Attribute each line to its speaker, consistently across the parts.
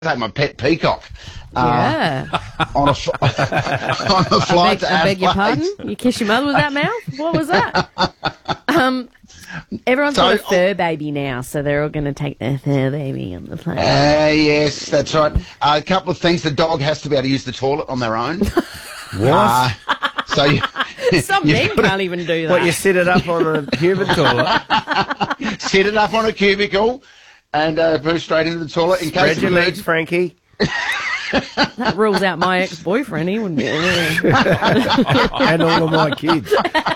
Speaker 1: take my pet peacock.
Speaker 2: Yeah.
Speaker 1: On a flight to Adelaide.
Speaker 2: I beg your pardon? You kiss your mother with that mouth? What was that? Everyone's got a fur baby now, so they're all going to take their fur baby on the plane.
Speaker 1: Yes, that's right. A couple of things. The dog has to be able to use the toilet on their own.
Speaker 3: What?
Speaker 2: Some men can't even do that.
Speaker 3: What, you sit it up on a human toilet?
Speaker 1: Sit it up on a cubicle and move straight into the toilet in case
Speaker 3: Spread your legs, Frankie.
Speaker 2: That rules out my ex-boyfriend. He wouldn't be there.
Speaker 3: And all of my kids.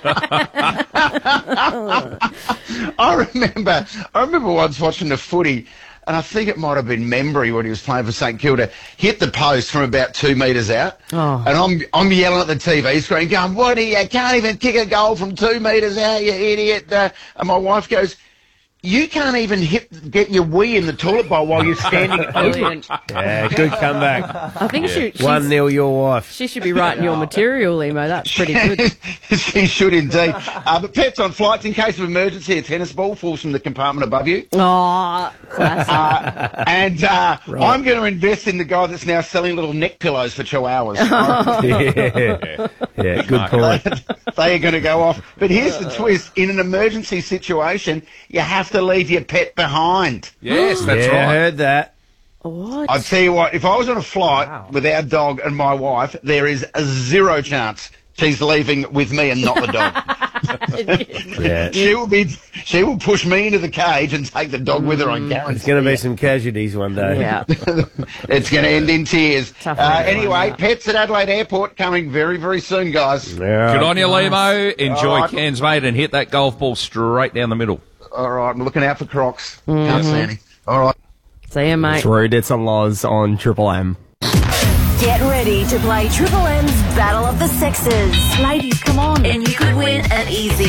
Speaker 1: I remember once watching the footy, and I think it might have been Membry when he was playing for St Kilda, hit the post from about 2 metres out.
Speaker 2: Oh.
Speaker 1: And I'm yelling at the TV screen, going, "What are you? Can't even kick a goal from 2 metres out, you idiot." And my wife goes, "You can't even get your wee in the toilet bowl while you're standing over it."
Speaker 3: Yeah, good comeback.
Speaker 2: I think
Speaker 3: 1-0 your wife.
Speaker 2: She should be writing your material, Emo. That's pretty good.
Speaker 1: She should indeed. But pets on flights, in case of emergency, a tennis ball falls from the compartment above you.
Speaker 2: Oh, classic.
Speaker 1: I'm going to invest in the guy that's now selling little neck pillows for chihuahuas.
Speaker 3: Yeah, good point.
Speaker 1: They are going to go off. But here's the twist. In an emergency situation, you have to leave your pet behind.
Speaker 4: Yes, that's
Speaker 3: I
Speaker 4: right.
Speaker 3: heard that.
Speaker 2: What?
Speaker 1: I'll tell you what, if I was on a flight with our dog and my wife, there is a 0 chance she's leaving with me and not the dog.
Speaker 3: Yeah.
Speaker 1: She will push me into the cage and take the dog with her, I guarantee.
Speaker 3: There's going to be some casualties one day.
Speaker 2: Yeah.
Speaker 1: It's going to end in tears. Anyway,
Speaker 2: one,
Speaker 1: pets at Adelaide Airport coming very, very soon, guys.
Speaker 3: Yeah.
Speaker 4: Good on you, Limo. Enjoy Cairns, mate, and hit that golf ball straight down the middle.
Speaker 1: All right, I'm looking out for Crocs. Can't see any. All right.
Speaker 2: See you, mate.
Speaker 5: It's Rude. It's on Loz on Triple M.
Speaker 6: Get ready to play Triple M's Battle of the Sexes. Ladies, come on. And you could win an easy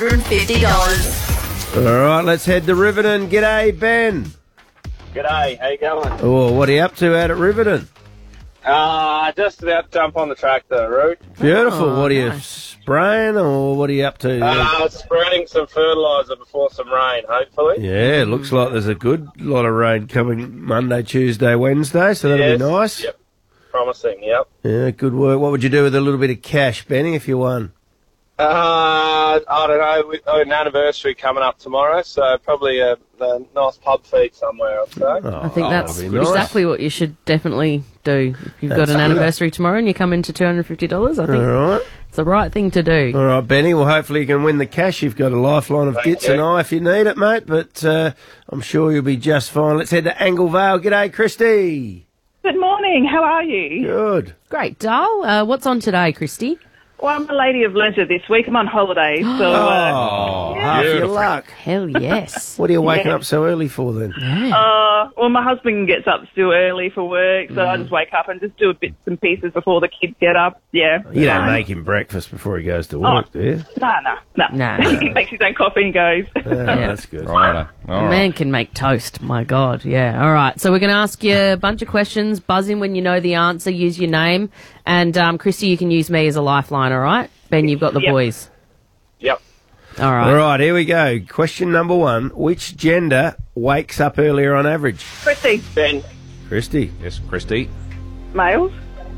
Speaker 6: $250.
Speaker 3: All right, let's head to Riverton. G'day, Ben.
Speaker 7: G'day, how you going?
Speaker 3: Oh, what are you up to out at Riverton?
Speaker 7: Just about to jump on the tractor, Root.
Speaker 3: Beautiful.
Speaker 2: Oh,
Speaker 3: what are you
Speaker 2: nice.
Speaker 3: spraying, or what are you up to?
Speaker 7: Spreading some fertiliser before some rain, hopefully.
Speaker 3: Yeah, it looks like there's a good lot of rain coming Monday, Tuesday, Wednesday, so that'll be nice.
Speaker 7: Yep. Promising, yep.
Speaker 3: Yeah, good work. What would you do with a little bit of cash, Benny, if you won?
Speaker 7: I don't know. We've got an anniversary coming up tomorrow, so probably a nice pub feed somewhere, I'd say.
Speaker 2: I think that's
Speaker 3: that'll be nice.
Speaker 2: exactly what you should definitely do. If you've got an anniversary tomorrow and you come into $250, I think
Speaker 3: All right.
Speaker 2: it's the right thing to do.
Speaker 3: All right, Benny. Well, hopefully you can win the cash. You've got a lifeline of Gits and I if you need it, mate, but I'm sure you'll be just fine. Let's head to Anglevale. G'day, Christy.
Speaker 8: Good morning. How are you?
Speaker 3: Good.
Speaker 2: Great, Dal. What's on today, Christy?
Speaker 8: Well, I'm a lady of leisure this week. I'm on holiday, so...
Speaker 3: Half your luck.
Speaker 2: Hell yes.
Speaker 3: What are you waking up so early for then?
Speaker 8: well, my husband gets up still early for work, so I just wake up and just do bits and pieces before the kids get up. Yeah.
Speaker 3: You don't make him breakfast before he goes to work, do you?
Speaker 8: No.
Speaker 2: No.
Speaker 8: He makes his own coffee and goes.
Speaker 3: That's good.
Speaker 4: Righto.
Speaker 2: A man can make toast. My God, yeah. All right. So we're going to ask you a bunch of questions. Buzz in when you know the answer. Use your name. And, Christy, you can use me as a lifeline, all right? Ben, you've got the boys.
Speaker 7: Yep.
Speaker 2: All right.
Speaker 3: All right, here we go. Question number 1. Which gender wakes up earlier on average?
Speaker 8: Christy.
Speaker 7: Ben.
Speaker 3: Christy.
Speaker 4: Yes, Christy.
Speaker 8: Males.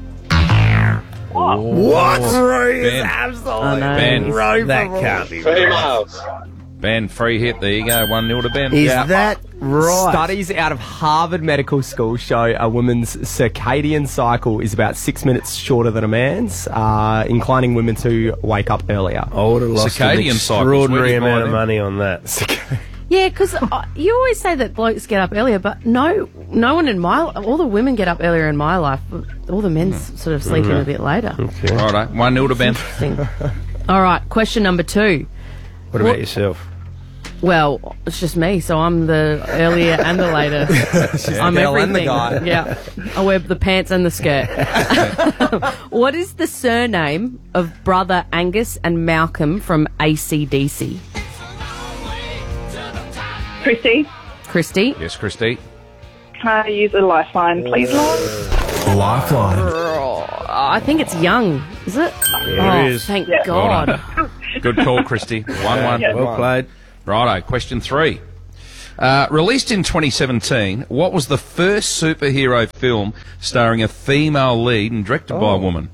Speaker 3: What?
Speaker 4: Ben.
Speaker 2: Oh, no.
Speaker 4: Ben.
Speaker 3: That can't be right.
Speaker 7: Females.
Speaker 4: Ben, free hit. There you go. 1-0 to Ben.
Speaker 3: Is that right?
Speaker 5: Studies out of Harvard Medical School show a woman's circadian cycle is about 6 minutes shorter than a man's, inclining women to wake up earlier.
Speaker 3: I would have lost an
Speaker 4: Circadian cycles,
Speaker 3: extraordinary
Speaker 4: where do you buy
Speaker 3: amount of
Speaker 4: them?
Speaker 3: money on that.
Speaker 2: Yeah, because you always say that blokes get up earlier, but no one in all the women get up earlier in my life. All the men sort of sleep in a bit later.
Speaker 4: Righto. 1-0 to Ben.
Speaker 2: Interesting. All right, question number 2.
Speaker 3: What about yourself?
Speaker 2: Well, it's just me, so I'm the earlier and the later. I'm
Speaker 5: girl
Speaker 2: everything.
Speaker 5: and the guy.
Speaker 2: Yeah, I wear the pants and the skirt. What is the surname of brother Angus and Malcolm from AC/DC?
Speaker 8: Christy.
Speaker 2: Christy?
Speaker 4: Yes, Christy.
Speaker 8: Can I use a lifeline, please, Lord?
Speaker 5: Lifeline.
Speaker 2: I think it's Young, is it?
Speaker 3: Yeah, it is.
Speaker 2: Thank
Speaker 8: Yeah.
Speaker 2: God.
Speaker 4: Good call, Christy. 1-1.
Speaker 8: Yeah.
Speaker 3: Well played.
Speaker 4: Righto. Question 3. Released in 2017, what was the first superhero film starring a female lead and directed by a woman?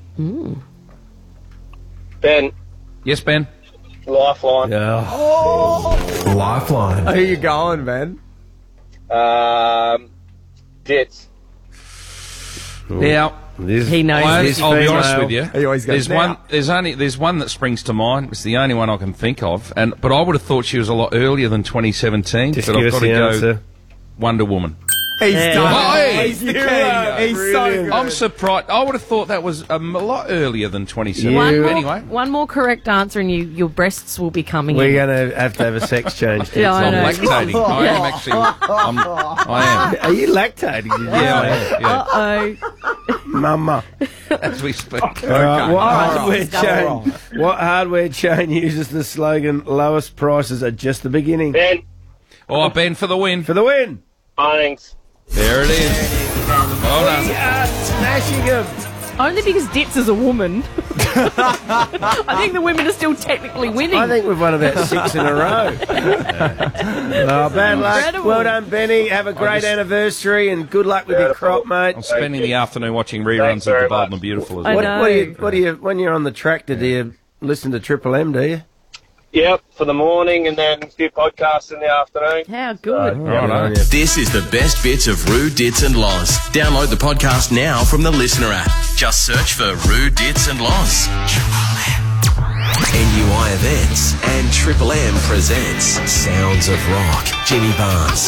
Speaker 7: Ben,
Speaker 4: Yes, Ben?
Speaker 7: Lifeline.
Speaker 9: Lifeline.
Speaker 5: Who are you going, Ben?
Speaker 7: Jets.
Speaker 4: Now,
Speaker 2: He knows.
Speaker 4: I'll be honest with you.
Speaker 5: He always goes,
Speaker 4: There's one that springs to mind. It's the only one I can think of. But I would have thought she was a lot earlier than 2017.
Speaker 3: Just
Speaker 4: but
Speaker 3: give
Speaker 4: I've
Speaker 3: us
Speaker 4: got to
Speaker 3: the
Speaker 4: go
Speaker 3: answer.
Speaker 4: Wonder Woman.
Speaker 5: He's done.
Speaker 4: Oh, hey!
Speaker 5: He's the king. He's so good.
Speaker 4: I'm surprised. I would have thought that was a lot earlier than 2017. Anyway.
Speaker 2: One more correct answer and your breasts will be coming
Speaker 3: We're
Speaker 2: in.
Speaker 3: going to have a sex change.
Speaker 2: Yeah, I
Speaker 4: I'm
Speaker 2: know.
Speaker 4: lactating. I am actually. I am.
Speaker 3: Are you lactating? Did you
Speaker 4: Yeah, I
Speaker 3: say?
Speaker 4: am. Yeah.
Speaker 2: Uh-oh.
Speaker 3: Mama.
Speaker 4: As we speak.
Speaker 3: All right,
Speaker 2: let's go.
Speaker 3: what hardware chain uses the slogan "lowest prices are just the beginning"?
Speaker 7: Ben,
Speaker 4: Oh, Ben for the win.
Speaker 3: For the win.
Speaker 7: Bunnings.
Speaker 4: There it is. Well done.
Speaker 3: Smashing them.
Speaker 2: Only because Ditz is a woman. I think the women are still technically winning.
Speaker 3: I think we've won about 6 in a row. Bad luck.
Speaker 2: Incredible.
Speaker 3: Well done, Benny. Have a great anniversary and good luck with your crop, mate.
Speaker 4: I'm spending the afternoon watching reruns
Speaker 7: Thanks
Speaker 4: of
Speaker 7: very
Speaker 4: The Bold and
Speaker 7: much.
Speaker 4: the Beautiful as
Speaker 2: I
Speaker 4: well.
Speaker 2: know.
Speaker 3: What do you when you're on the tractor? Do you listen to Triple M? Do you?
Speaker 7: Yep, for the morning and then a few podcasts in the afternoon.
Speaker 2: How good.
Speaker 4: Right.
Speaker 9: This is the best bits of Roo, Dits and Loz. Download the podcast now from the Listener app. Just search for Roo, Dits and Loz. NUI Events and Triple M presents Sounds of Rock. Jimmy Barnes.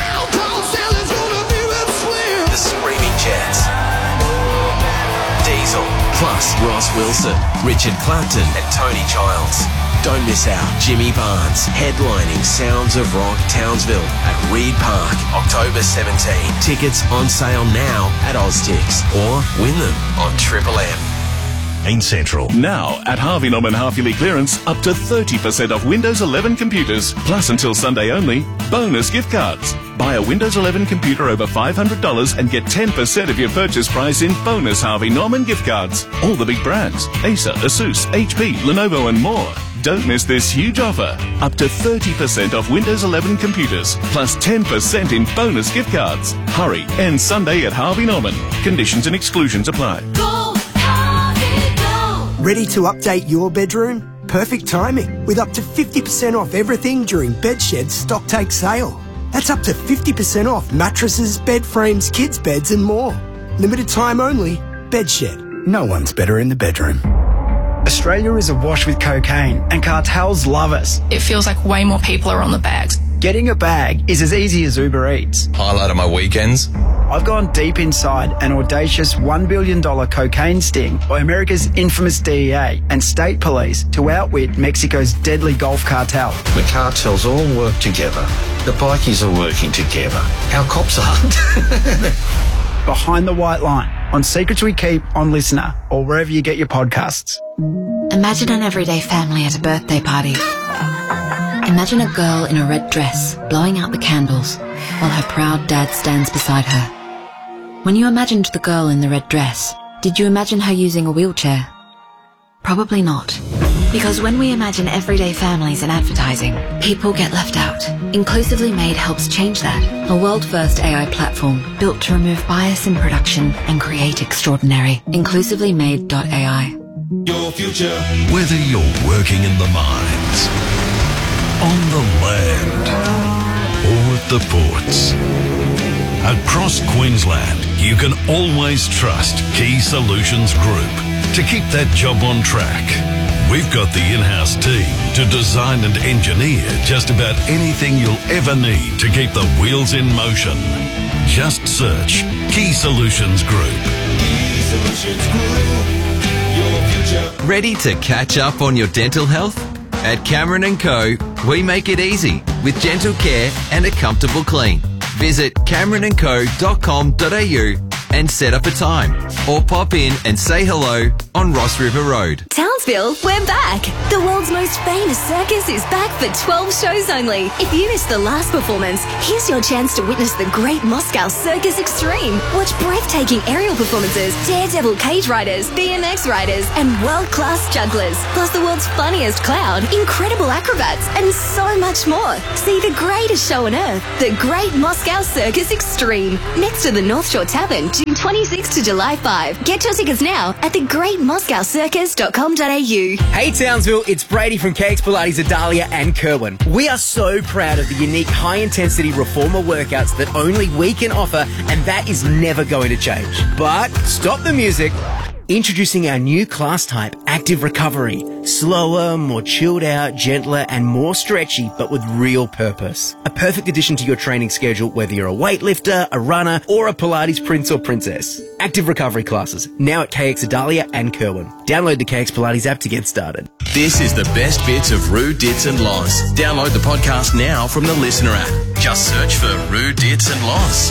Speaker 9: The Screaming Jets. Diesel. Plus Ross Wilson, Richard Clapton and Tony Childs. Don't miss out. Jimmy Barnes headlining Sounds of Rock Townsville at Reed Park, October 17. Tickets on sale now at Oztix or win them on Triple M.
Speaker 10: Main Central. Now, at Harvey Norman half-yearly clearance, up to 30% off Windows 11 computers. Plus, until Sunday only, bonus gift cards. Buy a Windows 11 computer over $500 and get 10% of your purchase price in bonus Harvey Norman gift cards. All the big brands. Acer, Asus, HP, Lenovo and more. Don't miss this huge offer. Up to 30% off Windows 11 computers, plus 10% in bonus gift cards. Hurry, end Sunday at Harvey Norman. Conditions and exclusions apply.
Speaker 11: Ready to update your bedroom? Perfect timing, with up to 50% off everything during Bedshed's stock take sale. That's up to 50% off mattresses, bed frames, kids' beds and more. Limited time only. Bedshed. No one's better in the bedroom.
Speaker 12: Australia is awash with cocaine, and cartels love us.
Speaker 13: It feels like way more people are on the bags.
Speaker 12: Getting a bag is as easy as Uber Eats.
Speaker 9: Highlight of my weekends.
Speaker 12: I've gone deep inside an audacious $1 billion cocaine sting by America's infamous DEA and state police to outwit Mexico's deadly Gulf cartel.
Speaker 14: The cartels all work together. The bikies are working together. Our cops aren't.
Speaker 12: Behind the White Line, on Secrets We Keep, on Listener, or wherever you get your podcasts.
Speaker 15: Imagine an everyday family at a birthday party. Imagine a girl in a red dress blowing out the candles while her proud dad stands beside her. When you imagined the girl in the red dress, did you imagine her using a wheelchair? Probably not. Because when we imagine everyday families in advertising, people get left out. Inclusively Made helps change that. A world-first AI platform built to remove bias in production and create extraordinary. InclusivelyMade.ai.
Speaker 10: Your future. Whether you're working in the mines, on the land, or at the ports. Across Queensland, you can always trust Key Solutions Group to keep that job on track. We've got the in-house team to design and engineer just about anything you'll ever need to keep the wheels in motion. Just search Key Solutions Group. Key Solutions Group.
Speaker 16: Ready to catch up on your dental health? At Cameron & Co, we make it easy with gentle care and a comfortable clean. Visit cameronandco.com.au and set up a time. Or pop in and say hello on Ross River Road.
Speaker 6: Townsville, we're back. The world's most famous circus is back for 12 shows only. If you missed the last performance, here's your chance to witness the Great Moscow Circus Extreme. Watch breathtaking aerial performances, daredevil cage riders, BMX riders, and world-class jugglers. Plus the world's funniest clown, incredible acrobats, and so much more. See the greatest show on earth, the Great Moscow Circus Extreme. Next to the North Shore Tavern, June 26 to July 5. Get your tickets now at thegreatmoscowcircus.com.au.
Speaker 17: Hey Townsville, it's Brady from KX Pilates Adalia and Kerwin. We are so proud of the unique high-intensity reformer workouts that only we can offer, and that is never going to change. But stop the music. Introducing our new class type, Active Recovery. Slower, more chilled out, gentler, and more stretchy, but with real purpose. A perfect addition to your training schedule, whether you're a weightlifter, a runner, or a Pilates prince or princess. Active Recovery classes, now at KX Adalia and Kerwin. Download the KX Pilates app to get started.
Speaker 9: This is the best bits of Roo, Dits and Loz. Download the podcast now from the Listener app. Just search for Roo, Dits and Loz.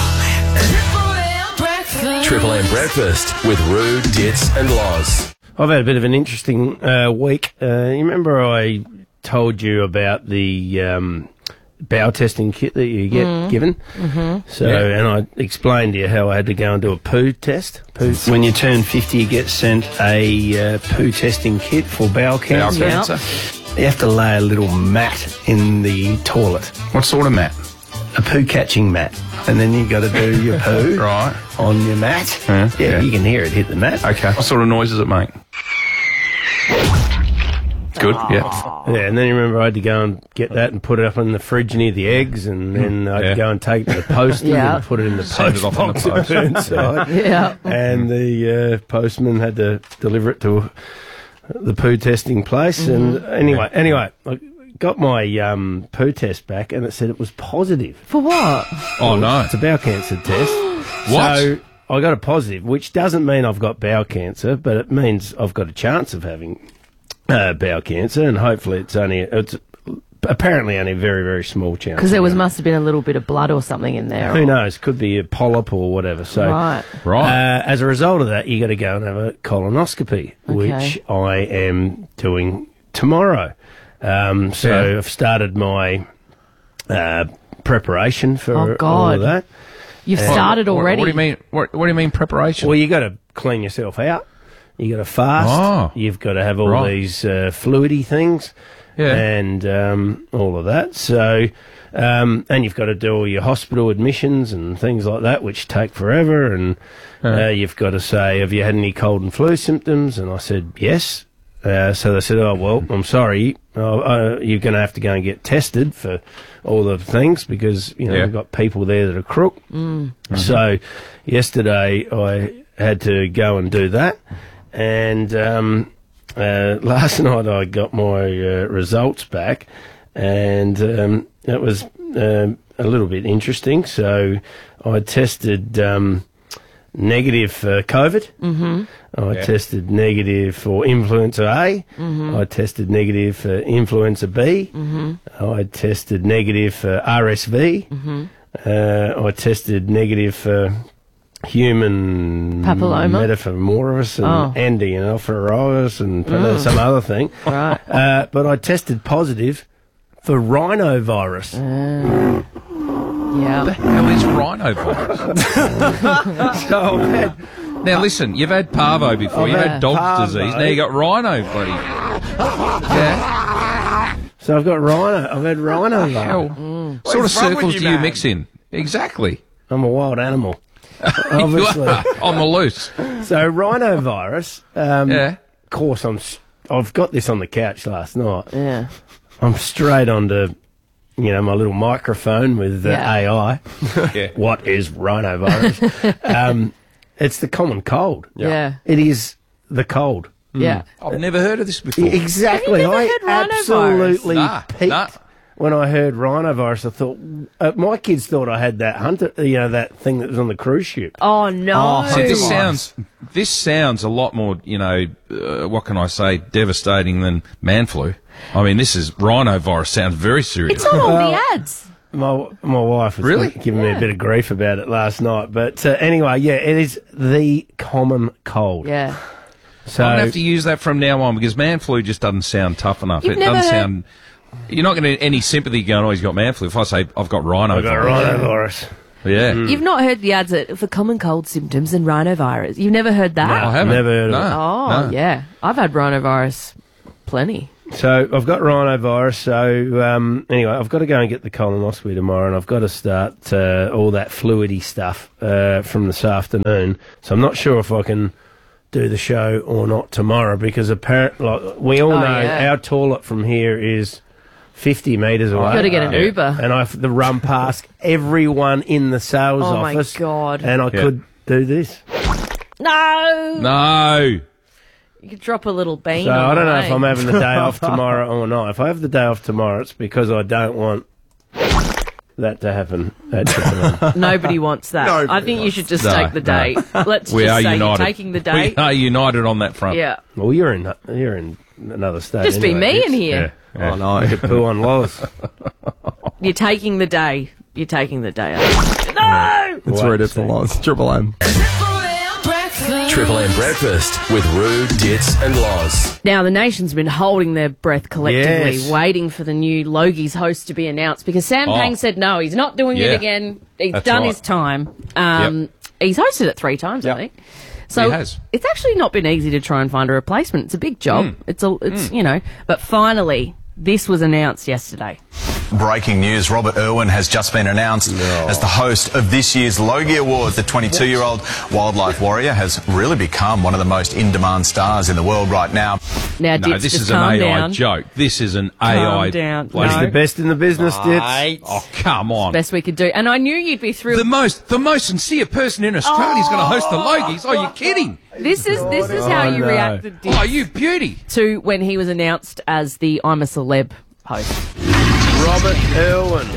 Speaker 9: Triple M Breakfast with Roo, Dits and Loz.
Speaker 3: I've had a bit of an interesting week. You remember I told you about the bowel testing kit that you get given?
Speaker 2: Mm-hmm.
Speaker 3: So, and I explained to you how I had to go and do a poo test. When you turn 50, you get sent a poo testing kit for bowel cancer.
Speaker 4: Bowel cancer.
Speaker 3: You have to lay a little mat in the toilet.
Speaker 4: What sort of mat?
Speaker 3: A poo catching mat. And then you've got to do your poo
Speaker 4: right
Speaker 3: on your mat. Yeah, you can hear it hit the mat.
Speaker 4: Okay. What sort of noise does it make? Good, yeah.
Speaker 3: Yeah, and then you remember I had to go and get that and put it up in the fridge near the eggs, and then I had to go and take it to the postman and put it in the post box inside. And the postman had to deliver it to the poo testing place. And anyway, I got my poo test back, and it said it was positive.
Speaker 2: For what?
Speaker 4: Oh, no.
Speaker 3: It's a bowel cancer test.
Speaker 4: What?
Speaker 3: So I got a positive, which doesn't mean I've got bowel cancer, but it means I've got a chance of having bowel cancer, and hopefully it's apparently only a very, very small chance.
Speaker 2: Because there must have been a little bit of blood or something in there.
Speaker 3: Who knows? Could be a polyp or whatever. So,
Speaker 2: Right.
Speaker 3: As a result of that, you got to go and have a colonoscopy, which I am doing tomorrow. So I've started my preparation for all of that.
Speaker 2: You've started already.
Speaker 4: What do you mean? What do you mean preparation?
Speaker 3: Well, you got to clean yourself out. You got to fast. You've got to have all these fluidy things, and all of that. So, and you've got to do all your hospital admissions and things like that, which take forever. And you've got to say, "Have you had any cold and flu symptoms?" And I said, "Yes." So they said, "Oh well, I'm sorry. You're going to have to go and get tested for all the things because we've got people there that are crook." So yesterday I had to go and do that. And last night I got my results back, and that was a little bit interesting. So I tested negative for COVID. I tested negative for influenza A. I tested negative for influenza B. I tested negative for RSV. I tested negative for human
Speaker 2: papilloma,
Speaker 3: metaphomosis, and endoenophoros, and some other thing.
Speaker 2: Right.
Speaker 3: But I tested positive for rhinovirus.
Speaker 2: Yeah.
Speaker 4: What the hell is rhinovirus?
Speaker 3: So
Speaker 4: now listen, you've had parvo before, you've had dog's disease, now you got rhino, buddy.
Speaker 3: So I've got rhino. I've had rhinovirus.
Speaker 4: What sort of circles do you mix in? Exactly.
Speaker 3: I'm a wild animal. Obviously.
Speaker 4: On the loose.
Speaker 3: So rhinovirus. Of course, I've got this on the couch last night.
Speaker 2: Yeah.
Speaker 3: I'm straight onto, my little microphone with AI. What is rhinovirus? It's the common cold.
Speaker 2: Yeah.
Speaker 3: It is the cold.
Speaker 2: Yeah.
Speaker 4: I've never heard of this before.
Speaker 3: Exactly.
Speaker 2: Have you never heard
Speaker 3: absolutely
Speaker 4: rhinovirus?
Speaker 3: peaked when I heard rhinovirus. I thought my kids thought I had that hunter, that thing that was on the cruise ship.
Speaker 2: Oh no!
Speaker 4: See, this sounds a lot more, what can I say, devastating than man flu. I mean, rhinovirus sounds very serious.
Speaker 2: It's on all the ads.
Speaker 3: My wife was
Speaker 4: Really?
Speaker 3: giving me a bit of grief about it last night. But anyway, yeah, it is the common cold.
Speaker 2: Yeah.
Speaker 3: So
Speaker 4: I'm going to have to use that from now on because man flu just doesn't sound tough enough.
Speaker 2: You've
Speaker 4: It
Speaker 2: never
Speaker 4: doesn't
Speaker 2: heard-
Speaker 4: sound... You're not going to any sympathy going, oh, he's got man flu. If I say I've got rhinovirus.
Speaker 3: I've got rhinovirus.
Speaker 4: Yeah.
Speaker 2: You've not heard the ads for common cold symptoms and rhinovirus. You've never heard that?
Speaker 4: I haven't.
Speaker 3: Never heard of it.
Speaker 2: Oh,
Speaker 4: No.
Speaker 2: yeah. I've had rhinovirus plenty.
Speaker 3: So I've got rhinovirus. So anyway, I've got to go and get the colonoscopy tomorrow, and I've got to start all that fluidy stuff from this afternoon. So I'm not sure if I can do the show or not tomorrow because apparently, like, we all know
Speaker 2: yeah.
Speaker 3: our toilet from here is 50 metres away.
Speaker 2: You've got to get an Uber.
Speaker 3: And I have to run past everyone in the sales
Speaker 2: Oh, my
Speaker 3: office.
Speaker 2: God.
Speaker 3: And I could do this.
Speaker 2: No!
Speaker 4: No.
Speaker 2: You could drop a little bean
Speaker 3: So
Speaker 2: on
Speaker 3: I don't
Speaker 2: the
Speaker 3: know if
Speaker 2: way.
Speaker 3: I'm having the day off tomorrow or not. If I have the day off tomorrow, it's because I don't want that to happen at Triple M.
Speaker 2: Nobody wants that.
Speaker 4: Nobody
Speaker 2: I think you should just
Speaker 4: No,
Speaker 2: take the day.
Speaker 4: no.
Speaker 2: Let's
Speaker 4: We
Speaker 2: just
Speaker 4: are
Speaker 2: say
Speaker 4: united.
Speaker 2: you're taking the day.
Speaker 4: We are united on that front.
Speaker 2: Yeah.
Speaker 3: Well, you're in another state.
Speaker 2: Just be
Speaker 3: anyway,
Speaker 2: me in
Speaker 3: Vince.
Speaker 2: here.
Speaker 4: Yeah.
Speaker 3: Oh no, you could poo on Loz.
Speaker 2: You're taking the day. You're taking the day. No!
Speaker 5: It's right at the lines. Triple M.
Speaker 9: Triple M Breakfast with Roo, Dits and Loz.
Speaker 2: Now, the nation's been holding their breath collectively,
Speaker 3: Yes.
Speaker 2: waiting for the new Logies host to be announced because Sam Pang said no, he's not doing
Speaker 4: Yeah.
Speaker 2: it again. He's
Speaker 4: That's
Speaker 2: done
Speaker 4: right.
Speaker 2: his time. He's hosted it 3 times, I think. So
Speaker 4: He has.
Speaker 2: it's actually not been easy to try and find a replacement. It's a big job. It's you know, but finally, this was announced yesterday.
Speaker 18: Breaking news, Robert Irwin has just been announced as the host of this year's Logie Awards. The 22-year-old wildlife warrior has really become one of the most in-demand stars in the world right now.
Speaker 2: Now,
Speaker 4: No,
Speaker 2: Dits,
Speaker 4: this
Speaker 2: just
Speaker 4: is an
Speaker 2: calm
Speaker 4: AI
Speaker 2: down.
Speaker 4: joke. This is an
Speaker 2: Calm
Speaker 4: AI.
Speaker 2: down.
Speaker 4: bloody-
Speaker 3: He's the best in the business, Dits.
Speaker 4: Oh, come on.
Speaker 2: Best we could do. And I knew you'd be thrilled.
Speaker 4: The most sincere person in Australia is going to host the Logies. Oh, you're kidding.
Speaker 2: This is how you
Speaker 3: no.
Speaker 2: reacted, Dits,
Speaker 4: Oh, you beauty.
Speaker 2: to when he was announced as the I'm a Celeb host.
Speaker 3: Robert Irwin.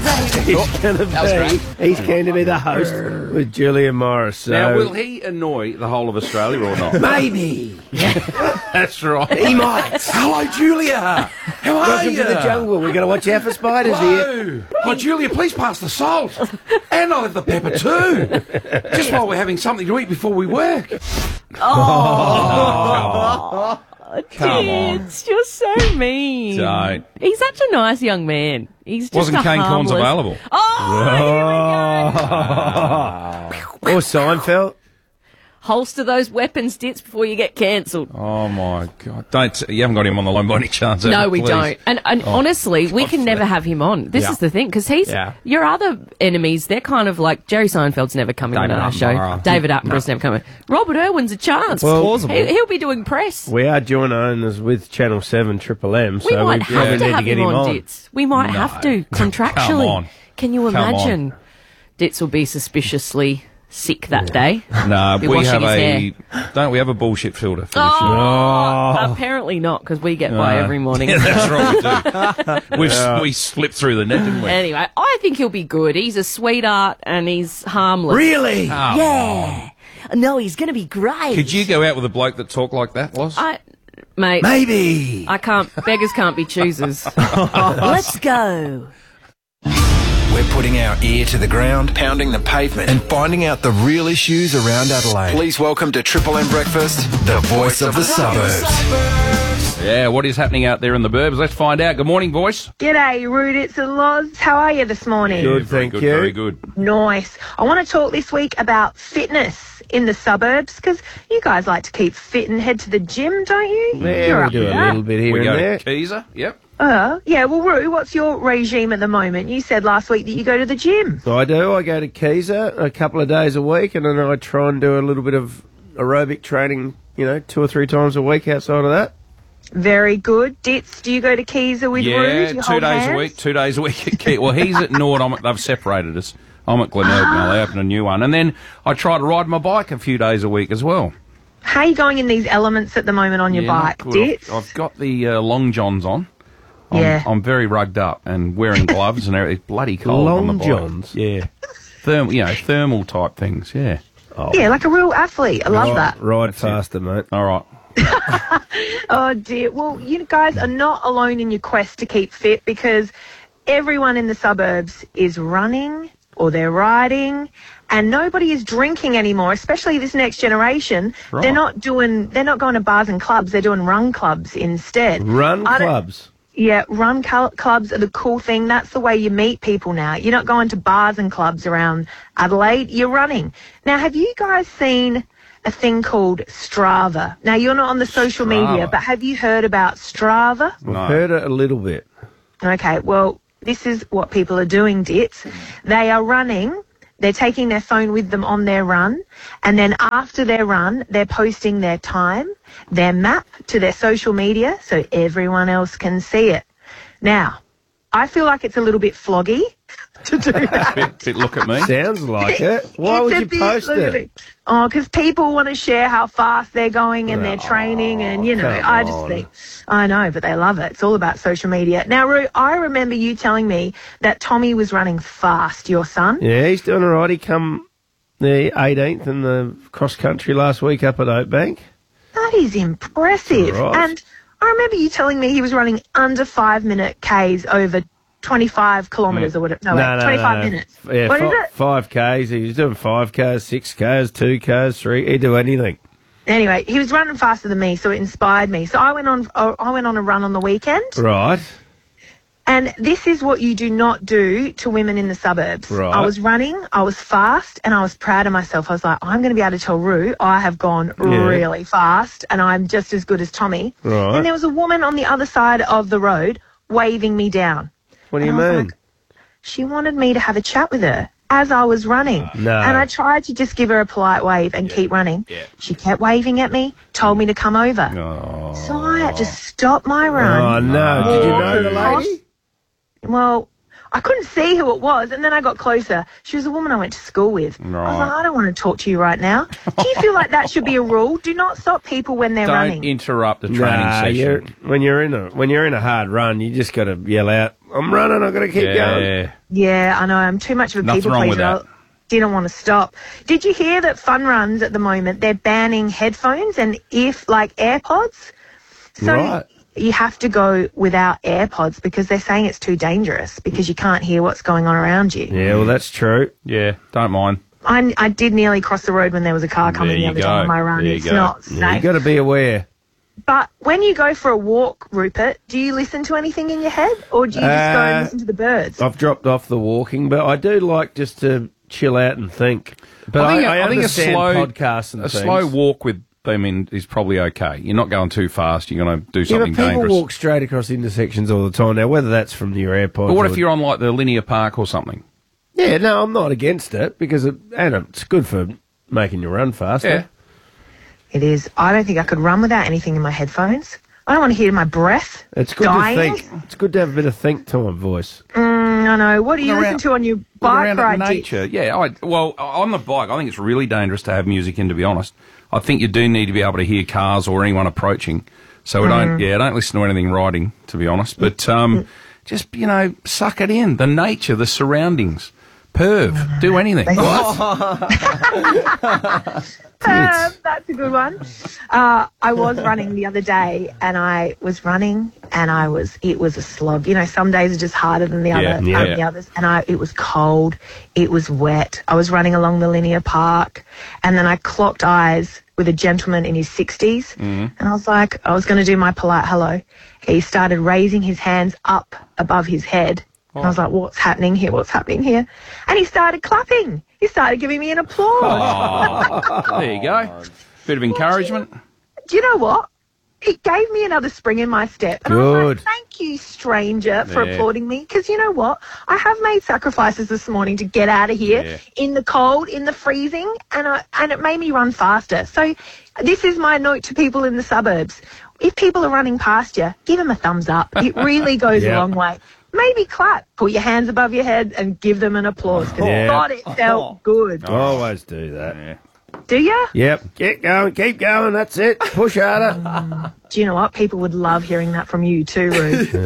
Speaker 3: He's going to be the host with Julia Morris. So.
Speaker 4: Now, will he annoy the whole of Australia or not?
Speaker 3: Maybe.
Speaker 4: That's right.
Speaker 3: He might.
Speaker 4: Hello, Julia. How are
Speaker 3: Welcome
Speaker 4: you?
Speaker 3: to the jungle. We're going to watch out for spiders here.
Speaker 4: Whoa. Oh, Julia, please pass the salt. And I'll have the pepper too. Just while we're having something to eat before we work.
Speaker 2: Oh,
Speaker 4: Come on.
Speaker 2: Dits, you're so mean.
Speaker 4: Don't.
Speaker 2: He's such a nice young man. He's just
Speaker 4: Wasn't
Speaker 2: a
Speaker 4: cane corns
Speaker 2: harmless-
Speaker 4: available?
Speaker 3: Or Seinfeld.
Speaker 2: Holster those weapons, Dits, before you get cancelled.
Speaker 4: Oh, my God. You haven't got him on the line by any chance, have
Speaker 2: No,
Speaker 4: you?
Speaker 2: we
Speaker 4: Please.
Speaker 2: don't. And honestly, we can never have him on. This
Speaker 5: Yeah.
Speaker 2: is the thing, because
Speaker 5: Yeah.
Speaker 2: your other enemies, they're kind of like Jerry Seinfeld's never coming on
Speaker 5: David
Speaker 2: our show.
Speaker 5: Attenborough.
Speaker 2: David Attenborough's never coming. Robert Irwin's a chance.
Speaker 3: Well,
Speaker 5: plausible.
Speaker 2: He'll be doing press.
Speaker 3: We are joint owners with Channel 7 Triple M,
Speaker 2: We
Speaker 3: so
Speaker 2: might
Speaker 3: we
Speaker 2: have
Speaker 3: probably
Speaker 2: to
Speaker 3: need
Speaker 2: have
Speaker 3: to get
Speaker 2: him
Speaker 3: him
Speaker 2: on,
Speaker 3: on.
Speaker 2: Dits. We might have to, contractually.
Speaker 4: Come on.
Speaker 2: Can you
Speaker 4: Come
Speaker 2: imagine? Dits will be suspiciously sick that day.
Speaker 4: No,
Speaker 2: Be
Speaker 4: we
Speaker 2: washing
Speaker 4: have
Speaker 2: his
Speaker 4: don't we have a bullshit filter for
Speaker 2: Oh, apparently not, because we get by every morning.
Speaker 4: Yeah, that's right, we do. We slipped through the net, didn't we?
Speaker 2: Anyway, I think he'll be good. He's a sweetheart and he's harmless.
Speaker 3: Really?
Speaker 2: Yeah. No, he's going to be great.
Speaker 4: Could you go out with a bloke that talked like that, Loz?
Speaker 2: Mate.
Speaker 3: Maybe.
Speaker 2: I can't. Beggars can't be choosers. Let's go.
Speaker 19: We're putting our ear to the ground, pounding the pavement, and finding out the real issues around Adelaide. Please welcome to Triple M Breakfast, the voice of the suburbs.
Speaker 4: Yeah, what is happening out there in the burbs? Let's find out. Good morning, voice.
Speaker 20: G'day, Rude. It's Loz. How are you this morning?
Speaker 3: Good, thank you.
Speaker 4: Very good.
Speaker 20: Nice. I want to talk this week about fitness in the suburbs because you guys like to keep fit and head to the gym, don't you?
Speaker 3: Yeah,
Speaker 20: You're
Speaker 3: we
Speaker 20: up
Speaker 3: do
Speaker 20: for
Speaker 3: a
Speaker 20: that.
Speaker 3: little bit here
Speaker 4: We
Speaker 3: and
Speaker 4: go
Speaker 3: there.
Speaker 4: to Keezer. Yep.
Speaker 20: Yeah, well, Roo, what's your regime at the moment? You said last week that you go to the gym.
Speaker 3: I do. I go to Keezer a couple of days a week, and then I try and do a little bit of aerobic training, 2 or 3 times a week outside of that.
Speaker 20: Very good. Dits, do you go to Keezer with Roo?
Speaker 4: Yeah,
Speaker 20: Do you
Speaker 4: 2
Speaker 20: hold
Speaker 4: days a
Speaker 20: hands?
Speaker 4: week. 2 days a week at Keezer. Well, he's at Nord. They've separated us. I'm at Glenelg now. They opened a new one. And then I try to ride my bike a few days a week as well.
Speaker 20: How are you going in these elements at the moment on your
Speaker 4: Yeah,
Speaker 20: bike,
Speaker 4: not good.
Speaker 20: Dits?
Speaker 4: I've got the long johns on.
Speaker 20: Yeah.
Speaker 4: I'm very rugged up and wearing gloves and everything. It's bloody cold on the
Speaker 3: Long
Speaker 4: bike.
Speaker 3: johns?
Speaker 4: Yeah. Thermal type things, yeah.
Speaker 3: Oh.
Speaker 20: Yeah, like a real athlete. I love that.
Speaker 3: Ride faster, mate.
Speaker 4: All right.
Speaker 20: Oh dear. Well, you guys are not alone in your quest to keep fit because everyone in the suburbs is running or they're riding, and nobody is drinking anymore, especially this next generation.
Speaker 3: Right.
Speaker 20: They're not going to bars and clubs, they're doing run clubs instead.
Speaker 3: Run clubs?
Speaker 20: Yeah, run clubs are the cool thing. That's the way you meet people now. You're not going to bars and clubs around Adelaide, you're running. Now, have you guys seen a thing called Strava? Now, you're not on the social media, but have you heard about Strava?
Speaker 3: I've heard it a little bit.
Speaker 20: Okay, well, this is what people are doing, Dits. They are running, they're taking their phone with them on their run, and then after their run, they're posting their time, their map to their social media so everyone else can see it. Now, I feel like it's a little bit floggy to do that.
Speaker 4: Bit look at me.
Speaker 3: Sounds like it. Why would you post it?
Speaker 20: Oh, because people want to share how fast they're going and their training, and, you know, I just think, I know, but they love it. It's all about social media. Now, Roo, I remember you telling me that Tommy was running fast, your son.
Speaker 3: Yeah, he's doing all right. He come the 18th in the cross-country last week up at Oakbank.
Speaker 20: That is impressive.
Speaker 3: Right.
Speaker 20: And I remember you telling me he was running under 5-minute Ks over 25 kilometres or whatever. No, 25 minutes.
Speaker 3: Yeah,
Speaker 20: What is it?
Speaker 3: 5Ks. He was doing 5Ks, 6Ks, 2Ks, 3. He'd do anything.
Speaker 20: Anyway, he was running faster than me, so it inspired me. So I went on a run on the weekend.
Speaker 3: Right.
Speaker 20: And this is what you do not do to women in the suburbs.
Speaker 3: Right.
Speaker 20: I was running, I was fast, and I was proud of myself. I was like, I'm going to be able to tell Roo I have gone really fast, and I'm just as good as Tommy.
Speaker 3: Right.
Speaker 20: And there was a woman on the other side of the road waving me down.
Speaker 3: What do you
Speaker 20: And I was
Speaker 3: mean?
Speaker 20: like, she wanted me to have a chat with her as I was running.
Speaker 3: No.
Speaker 20: And I tried to just give her a polite wave and keep running.
Speaker 3: Yeah.
Speaker 20: She kept waving at me, told me to come over.
Speaker 3: Oh.
Speaker 20: So I had to stop my run.
Speaker 3: Oh, no. Did you know the
Speaker 20: walk
Speaker 3: lady?
Speaker 20: Well, I couldn't see who it was, and then I got closer. She was a woman I went to school with. I was like, I don't want to talk to you right now. Do you feel like that should be a rule? Do not stop people when they're running.
Speaker 4: Don't interrupt the training session.
Speaker 3: When you're in a hard run, you just got to yell out, "I'm running! I've got to keep going."
Speaker 20: Yeah, I know. I'm too much of a
Speaker 3: Nothing
Speaker 20: people
Speaker 3: wrong with
Speaker 20: pleaser.
Speaker 3: that.
Speaker 20: I didn't want to stop. Did you hear that Fun Runs at the moment, they're banning headphones and AirPods? So
Speaker 3: Right.
Speaker 20: you have to go without AirPods because they're saying it's too dangerous because you can't hear what's going on around you.
Speaker 3: Yeah, well, that's true.
Speaker 4: Yeah, don't mind.
Speaker 20: I did nearly cross the road when there was a car coming the other day on my run. It's not safe.
Speaker 3: Yeah, you got to be aware.
Speaker 20: But when you go for a walk, Rupert, do you listen to anything in your head or do you just go and listen to the birds?
Speaker 3: I've dropped off the walking, but I do like just to chill out and think. But I
Speaker 4: think a
Speaker 3: understand
Speaker 4: slow
Speaker 3: podcasts and
Speaker 4: a
Speaker 3: things.
Speaker 4: slow walk with them in is probably okay. You're not going too fast. You're going to do
Speaker 3: Yeah,
Speaker 4: something
Speaker 3: but people
Speaker 4: dangerous.
Speaker 3: walk straight across intersections all the time now, whether that's from your AirPods.
Speaker 4: But what if
Speaker 3: or-
Speaker 4: you're on like the linear park or something?
Speaker 3: Yeah, no, I'm not against it because it's good for making you run faster.
Speaker 4: Yeah.
Speaker 20: It is. I don't think I could run without anything in my headphones. I don't want to hear my breath.
Speaker 3: It's good
Speaker 20: dying.
Speaker 3: to think. It's good to have a bit of think time voice.
Speaker 20: I know. What do you listen to on your bike
Speaker 4: around
Speaker 20: ride?
Speaker 4: nature. Yeah, on the bike, I think it's really dangerous to have music in, to be honest. I think you do need to be able to hear cars or anyone approaching. So don't listen to anything riding, to be honest. But just, suck it in. The nature, the surroundings. Perv. Do anything.
Speaker 20: That's a good one. I was running the other day, and I was running, and it was a slog. You know, some days are just harder than the others. And it was cold, it was wet. I was running along the linear park, and then I clocked eyes with a gentleman in his 60s, and I was like, I was going to do my polite hello. He started raising his hands up above his head. And I was like, what's happening here? What's happening here? And he started clapping. He started giving me an applause.
Speaker 4: Oh, there you go. Bit of encouragement.
Speaker 20: Do you know what? It gave me another spring in my step. And I was like, thank you, stranger, for applauding me. Because you know what? I have made sacrifices this morning to get out of here in the cold, in the freezing, and it made me run faster. So this is my note to people in the suburbs. If people are running past you, give them a thumbs up. It really goes a long way. Maybe clap, put your hands above your head and give them an applause because God, it felt good.
Speaker 3: I always do that. Yeah.
Speaker 20: Do you?
Speaker 3: Yep. Get going, keep going, that's it. Push harder.
Speaker 20: Do you know what? People would love hearing that from you too, Ruth.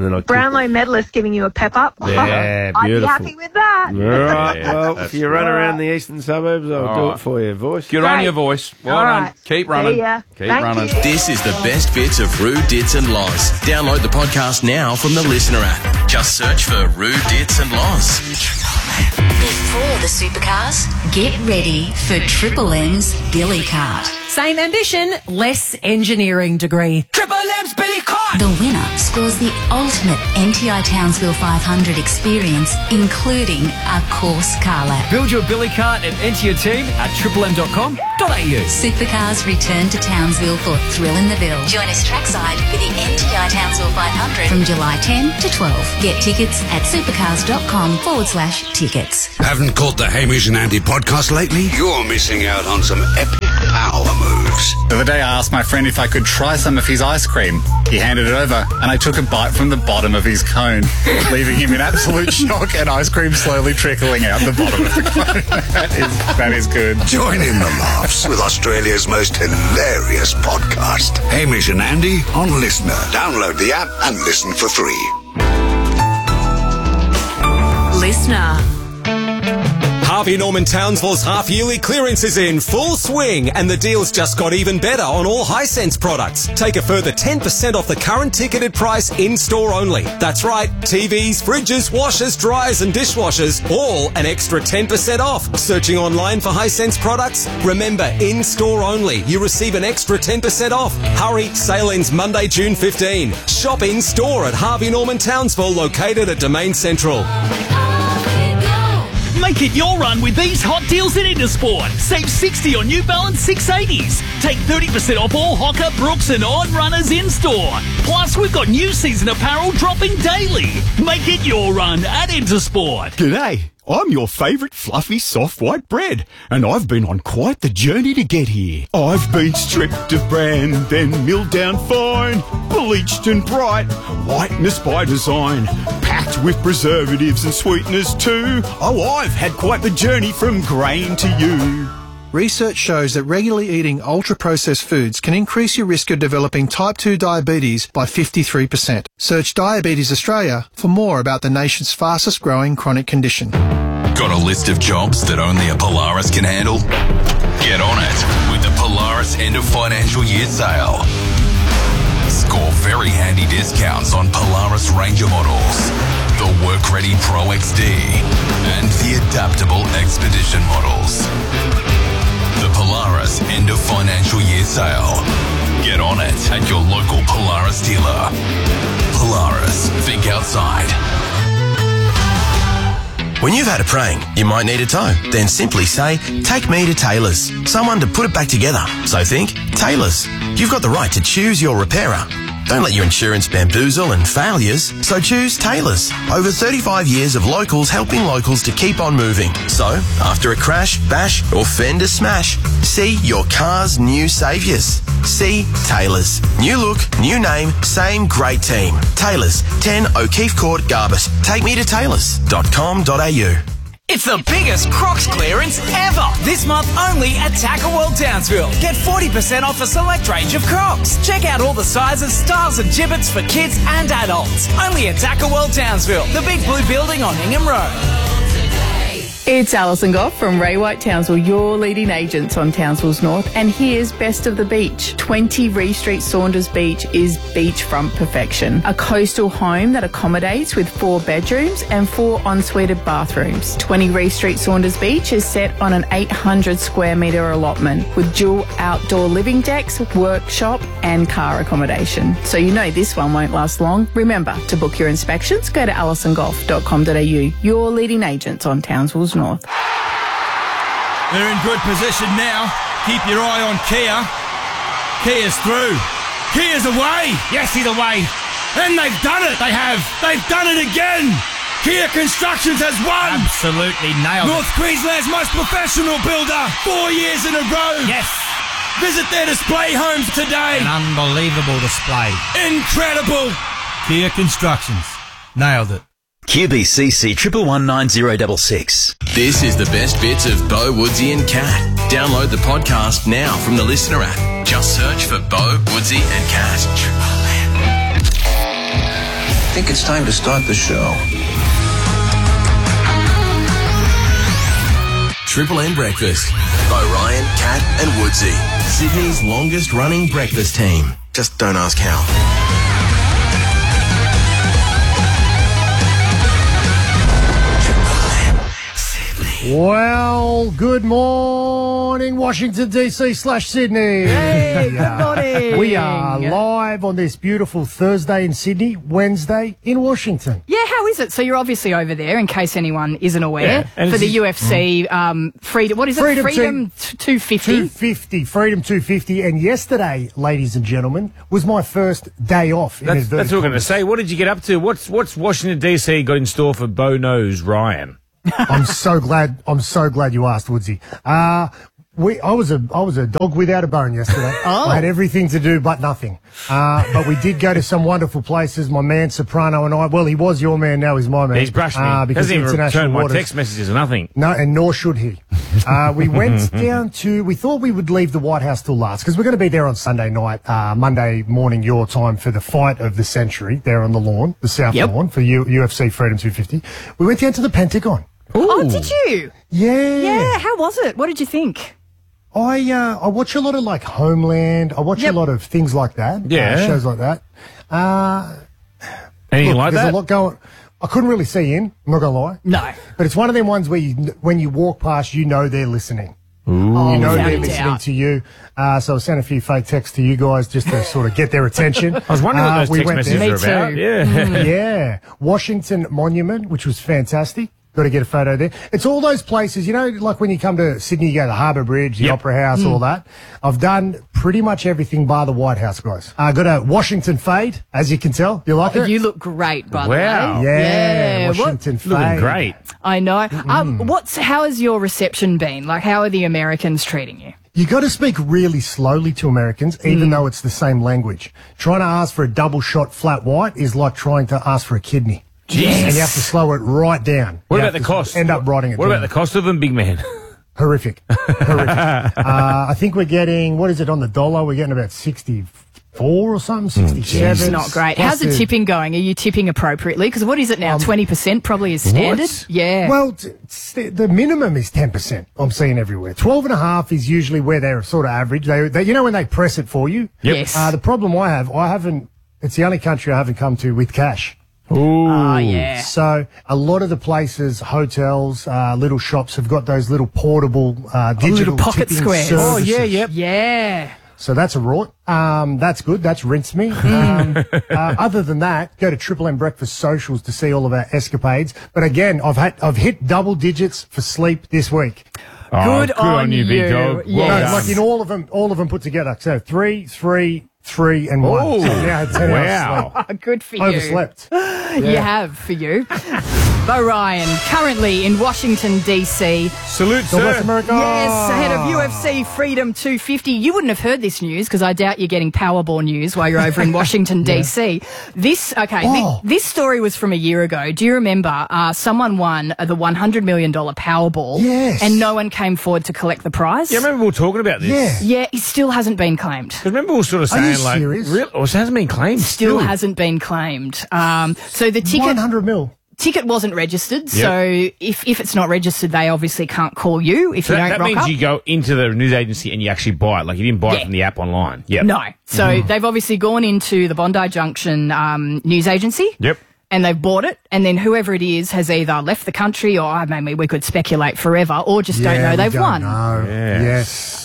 Speaker 3: then I
Speaker 20: Brownlow medalist giving you a pep up.
Speaker 3: Yeah,
Speaker 20: I'd be
Speaker 3: beautiful.
Speaker 20: happy with that.
Speaker 3: All right,
Speaker 4: Yeah,
Speaker 3: well,
Speaker 4: that's
Speaker 3: if you run
Speaker 4: right.
Speaker 3: around the eastern suburbs, I'll do
Speaker 4: right.
Speaker 3: it for you, voice.
Speaker 4: Good on your voice. Well
Speaker 20: All
Speaker 4: done.
Speaker 20: right.
Speaker 4: Keep running.
Speaker 20: See ya.
Speaker 4: Keep
Speaker 20: Thank
Speaker 4: running.
Speaker 20: you.
Speaker 9: This is the best bits of Rude Dits and Loz. Download the podcast now from the Listener app. Just search for Rude Dits and Loz.
Speaker 15: Before the supercars, get ready for Triple M's Billy Cart.
Speaker 21: Same ambition, less engineering degree. Triple M's Billy Cart!
Speaker 15: The winner scores the ultimate NTI Townsville 500 experience, including a course car lap.
Speaker 22: Build your Billy Cart and enter your team at triplem.com.au.
Speaker 15: Supercars return to Townsville for Thrill in the Ville. Join us trackside with the NTI Townsville 500 from July 10 to 12. Get tickets at supercars.com/tickets.
Speaker 23: Haven't caught the Hamish and Andy podcast lately? You're missing out on some epic power moves.
Speaker 24: The other day I asked my friend if I could try some of his ice cream. He handed it over and I took a bite from the bottom of his cone, leaving him in absolute shock and ice cream slowly trickling out the bottom of the cone. That is good.
Speaker 23: Join in the laughs with Australia's most hilarious podcast. Hamish and Andy on Listener. Download the app and listen for free.
Speaker 21: Listener.
Speaker 25: Harvey Norman Townsville's half-yearly clearance is in full swing and the deals just got even better on all Hisense products. Take a further 10% off the current ticketed price in-store only. That's right, TVs, fridges, washers, dryers and dishwashers, all an extra 10% off. Searching online for Hisense products? Remember, in-store only. You receive an extra 10% off. Hurry, sale ends Monday, June 15. Shop in-store at Harvey Norman Townsville, located at Domain Central.
Speaker 26: Make it your run with these hot deals at Intersport. Save 60 on New Balance 680s. Take 30% off all Hoka, Brooks and On runners in-store. Plus, we've got new season apparel dropping daily. Make it your run at Intersport.
Speaker 27: G'day. I'm your favourite fluffy soft white bread, and I've been on quite the journey to get here. I've been stripped of bran, then milled down fine, bleached and bright, whiteness by design, packed with preservatives and sweeteners too. Oh, I've had quite the journey from grain to you.
Speaker 28: Research shows that regularly eating ultra-processed foods can increase your risk of developing type 2 diabetes by 53%. Search Diabetes Australia for more about the nation's fastest growing chronic condition.
Speaker 10: Got a list of jobs that only a Polaris can handle? Get on it with the Polaris end of financial year sale. Score very handy discounts on Polaris Ranger models, the Work-Ready Pro XD, and the adaptable Expedition models. The Polaris end of financial year sale. Get on it at your local Polaris dealer. Polaris, think outside.
Speaker 9: When you've had a praying, you might need a tow. Then simply say, take me to Taylor's. Someone to put it back together. So think, Taylor's. You've got the right to choose your repairer. Don't let your insurance bamboozle and failures, so choose Taylor's. Over 35 years of locals helping locals to keep on moving. So, after a crash, bash or fender smash, see your car's new saviours. See Taylor's. New look, new name, same great team. Taylor's, 10 O'Keefe Court, Garbus. Take me to taylors.com.au.
Speaker 17: It's the biggest Crocs clearance ever. This month only at Tackle World Townsville. Get 40% off a select range of Crocs. Check out all the sizes, styles and gibbets for kids and adults. Only at Tackle World Townsville, the big blue building on Ingham Road.
Speaker 29: It's Alison Goff from Ray White Townsville, your leading agents on Townsville's North, and here's Best of the Beach. 20 Ree Street Saunders Beach is beachfront perfection. A coastal home that accommodates with 4 bedrooms and 4 ensuite bathrooms. 20 Ree Street Saunders Beach is set on an 800 square metre allotment with dual outdoor living decks, workshop and car accommodation. So you know this one won't last long. Remember, to book your inspections, go to alisongolf.com.au, your leading agents on Townsville's North.
Speaker 30: They're in good position now. Keep your eye on Kia. Kia's through. Kia's away. Yes, he's away. And they've done it. They have. They've done it again. Kia Constructions has won.
Speaker 31: Absolutely nailed
Speaker 30: North Queensland's most professional builder. 4 years in a row.
Speaker 31: Yes.
Speaker 30: Visit their display homes today.
Speaker 31: An unbelievable display.
Speaker 30: Incredible.
Speaker 31: Kia Constructions. Nailed it.
Speaker 32: QBCC 1119066.
Speaker 9: This is the best bits of Bo, Woodsy and Cat. Download the podcast now from the Listener app. Just search for Bo, Woodsy and Cat.
Speaker 1: I think it's time to start the show.
Speaker 9: Triple M Breakfast by Ryan, Kat and Woodsy. Sydney's longest running breakfast team. Just don't ask how.
Speaker 2: Well, good morning, Washington, D.C./Sydney.
Speaker 21: Hey, good morning.
Speaker 2: We are live on this beautiful Thursday in Sydney, Wednesday in Washington.
Speaker 21: Yeah, how is it? So you're obviously over there, in case anyone isn't aware, for the UFC Freedom. What is it? Freedom 250.
Speaker 2: 250, Freedom 250. And yesterday, ladies and gentlemen, was my first day off. That's what I'm going to say. What did you get up to? What's Washington, D.C. got in store for Bo Nose Ryan? I'm so glad you asked, Woodsy. I was a dog without a bone yesterday. I had everything to do but nothing. But we did go to some wonderful places. My man Soprano and I. Well, he was your man, now he's my man. He's brushed me. Because doesn't even return my text messages or nothing. No, and nor should he. We went down to. We thought we would leave the White House till last because we're going to be there on Sunday night, Monday morning your time for the fight of the century there on the lawn, the South Lawn for UFC Freedom 250. We went down to the Pentagon.
Speaker 21: Ooh. Oh, did you?
Speaker 2: Yeah.
Speaker 21: Yeah, how was it? What did you think?
Speaker 2: I watch a lot of like Homeland. I watch a lot of things like that. Yeah. Shows like that. Anything like that? There's a lot going. I couldn't really see in. I'm not gonna lie.
Speaker 21: No.
Speaker 2: But it's one of them ones where when you walk past, you know they're listening. Ooh. You know they're listening to you. So I sent a few fake texts to you guys just to sort of get their attention. I was wondering what those text messages
Speaker 21: were about.
Speaker 2: Yeah. Yeah. Washington Monument, which was fantastic. Got to get a photo there. It's all those places, you know, like when you come to Sydney, you go to the Harbour Bridge, the Opera House, all that. I've done pretty much everything bar the White House, guys. I got a Washington fade, as you can tell. You like it?
Speaker 21: You look great, by the way.
Speaker 2: Yeah, Washington fade. Looking great.
Speaker 21: I know. How has your reception been? Like, how are the Americans treating you?
Speaker 2: You got to speak really slowly to Americans, even though it's the same language. Trying to ask for a double shot flat white is like trying to ask for a kidney.
Speaker 21: Yes.
Speaker 2: And you have to slow it right down. What about the cost? End up writing it What down. about the cost of them, big man? Horrific. I think we're getting, what is it on the dollar? We're getting about 64 or something, 67.
Speaker 21: It's not great. How's the tipping going? Are you tipping appropriately? Because what is it now? 20% probably is standard?
Speaker 2: What?
Speaker 21: Yeah.
Speaker 2: Well, the minimum is 10%. I'm seeing everywhere. 12.5 is usually where they're sort of average. They you know when they press it for you?
Speaker 21: Yep. Yes.
Speaker 2: The problem I haven't, it's the only country I haven't come to with cash. Ooh.
Speaker 21: Yeah.
Speaker 2: So a lot of the places, hotels, little shops have got those little portable digital
Speaker 21: little pocket
Speaker 2: tipping
Speaker 21: squares.
Speaker 2: services. Oh, yeah.
Speaker 21: Yeah.
Speaker 2: So that's a rort. That's good. That's rinse me. Other than that, go to Triple M Breakfast socials to see all of our escapades. But again, I've hit double digits for sleep this week.
Speaker 21: Good on you, big dog.
Speaker 2: Yes. No, like in all of them put together. So 3, and 1. Oh,
Speaker 21: So
Speaker 2: now I had 10 hours sleep.
Speaker 21: Good for you.
Speaker 2: Overslept.
Speaker 21: You have, for you. Bo Ryan, currently in Washington, D.C.
Speaker 2: Salute, sir. West America.
Speaker 21: Yes, ahead of UFC Freedom 250. You wouldn't have heard this news because I doubt you're getting Powerball news while you're over in Washington, D.C. This story was from a year ago. Do you remember someone won the $100 million Powerball?
Speaker 2: Yes.
Speaker 21: And no one came forward to collect the prize?
Speaker 2: Yeah, I remember we were talking about this.
Speaker 21: Yeah, it still hasn't been claimed.
Speaker 2: Remember we were sort of saying, like, serious? really? Or it hasn't been claimed.
Speaker 21: Still hasn't been claimed. So the ticket...
Speaker 2: 100 mil.
Speaker 21: Ticket wasn't registered, so if it's not registered, they obviously can't call you if you don't rock up.
Speaker 2: That means you go into the news agency and you actually buy it. Like, you didn't buy it from the app online. Yep.
Speaker 21: No. So they've obviously gone into the Bondi Junction news agency.
Speaker 2: Yep.
Speaker 21: And they've bought it, and then whoever it is has either left the country, or maybe we could speculate forever, or just don't know they've won.
Speaker 2: Yes.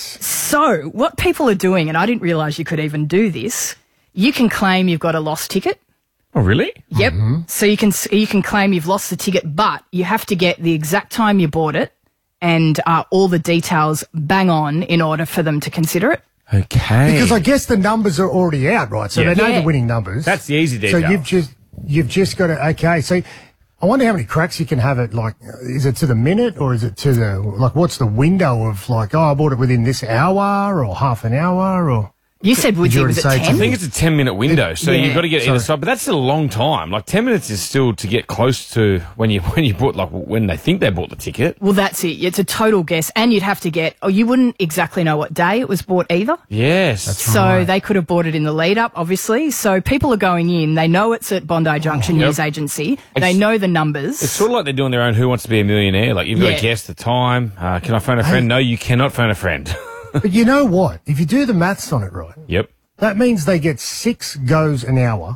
Speaker 21: So what people are doing, and I didn't realise you could even do this, you can claim you've got a lost ticket.
Speaker 2: Oh, really?
Speaker 21: Yep. So you can claim you've lost the ticket, but you have to get the exact time you bought it and all the details bang on in order for them to consider it.
Speaker 2: Okay. Because I guess the numbers are already out, right? So they know the winning numbers. That's the easy detail. So you've just got to, okay. So I wonder how many cracks you can have it, like, is it to the minute or is it to the, like, what's the window of, like, I bought it within this hour or half an hour or?
Speaker 21: You said Woodsy was at 10?
Speaker 2: I think it's a 10-minute window, so you've got to get either side. But that's still a long time. Like 10 minutes is still to get close to when you bought, like when they think they bought the ticket.
Speaker 21: Well, that's it. It's a total guess, and you'd have to get. Oh, you wouldn't exactly know what day it was bought either.
Speaker 2: Yes,
Speaker 21: that's right. So they could have bought it in the lead up, obviously. So people are going in. They know it's at Bondi Junction News Agency. They know the numbers.
Speaker 2: It's sort of like they're doing their own Who Wants to Be a Millionaire. Like you've got to guess the time. Can I phone a friend? No, you cannot phone a friend.
Speaker 3: But you know what? If you do the maths on it right.
Speaker 2: Yep.
Speaker 3: That means they get 6 goes an hour.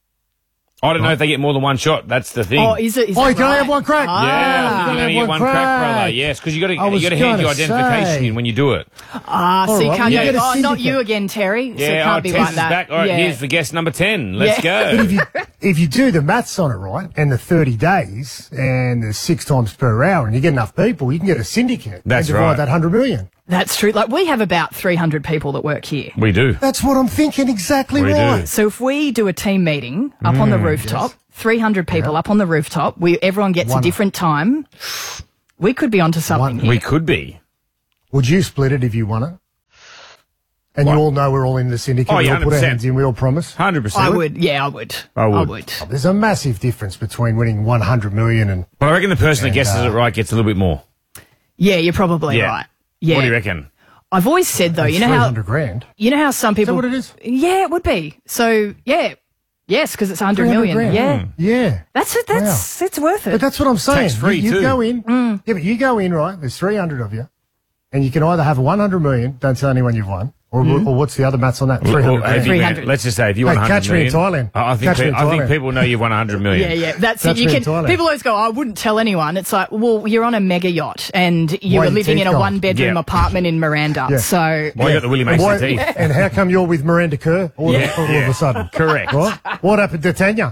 Speaker 2: I don't know if they get more than one shot. That's the thing.
Speaker 21: Oh, is it?
Speaker 3: You can only have one crack.
Speaker 2: Yeah, you can only get one crack, brother. Yes, because you got to hand your identification in when you do it.
Speaker 21: So you can't go. Oh, not you again, Terry. So it can't be
Speaker 2: Tess
Speaker 21: like
Speaker 2: is
Speaker 21: that.
Speaker 2: back. All right, here's the guest number 10. Let's go.
Speaker 3: But if you do the maths on it right, and the 30 days, and the 6 times per hour, and you get enough people, you can get a syndicate.
Speaker 2: That's
Speaker 3: and divide
Speaker 2: right.
Speaker 3: that 100 million.
Speaker 21: That's true. Like we have about 300 people that work here.
Speaker 2: We do.
Speaker 3: That's what I'm thinking. Exactly
Speaker 2: We
Speaker 3: right.
Speaker 2: do.
Speaker 21: So if we do a team meeting up on the rooftop, 300 people up on the rooftop, everyone gets a different time. We could be onto something here.
Speaker 2: We could be.
Speaker 3: Would you split it if you won it? And you all know we're all in the syndicate.
Speaker 2: Oh,
Speaker 3: we
Speaker 2: yeah,
Speaker 3: all put our
Speaker 2: 100%.
Speaker 3: hands in. We all promise.
Speaker 2: 100%.
Speaker 21: I would. Yeah, I would.
Speaker 2: I would.
Speaker 3: Oh, there's a massive difference between winning 100 million and.
Speaker 2: But I reckon the person that guesses it right gets a little bit more.
Speaker 21: Yeah, you're probably right. Yeah.
Speaker 2: What do you reckon?
Speaker 21: I've always said though, you know how
Speaker 3: 300 grand.
Speaker 21: You know how some people.
Speaker 3: Is that what it is?
Speaker 21: Yeah, it would be. So yeah, yes, because it's 100 million.
Speaker 3: grand.
Speaker 21: Yeah,
Speaker 3: Yeah.
Speaker 21: that's it. That's it's worth it.
Speaker 3: But that's what I'm saying.
Speaker 2: Tax-free
Speaker 3: you
Speaker 2: too.
Speaker 3: go in. Yeah, but you go in, right? There's 300 of you. And you can either have 100 million, don't tell anyone you've won, or what's the other maths on that? 300 grand.
Speaker 21: 300.
Speaker 2: Let's just say if you won 100
Speaker 3: catch me in
Speaker 2: million.
Speaker 3: Thailand.
Speaker 2: I think people know you've won 100 million.
Speaker 21: Yeah, that's
Speaker 3: Catch
Speaker 21: it. You
Speaker 3: me in
Speaker 21: can.
Speaker 3: Thailand.
Speaker 21: People always go, "I wouldn't tell anyone." It's like, well, you're on a mega yacht and you
Speaker 3: Why
Speaker 21: were
Speaker 3: your
Speaker 21: living
Speaker 3: teeth
Speaker 21: in a
Speaker 3: gone?
Speaker 21: 1-bedroom
Speaker 2: Yeah.
Speaker 21: apartment in Miranda.
Speaker 3: Yeah.
Speaker 21: So
Speaker 2: Why you got the Willie Mason teeth?
Speaker 3: And how come you're with Miranda Kerr all of a sudden?
Speaker 2: Correct.
Speaker 3: What happened to Tanya?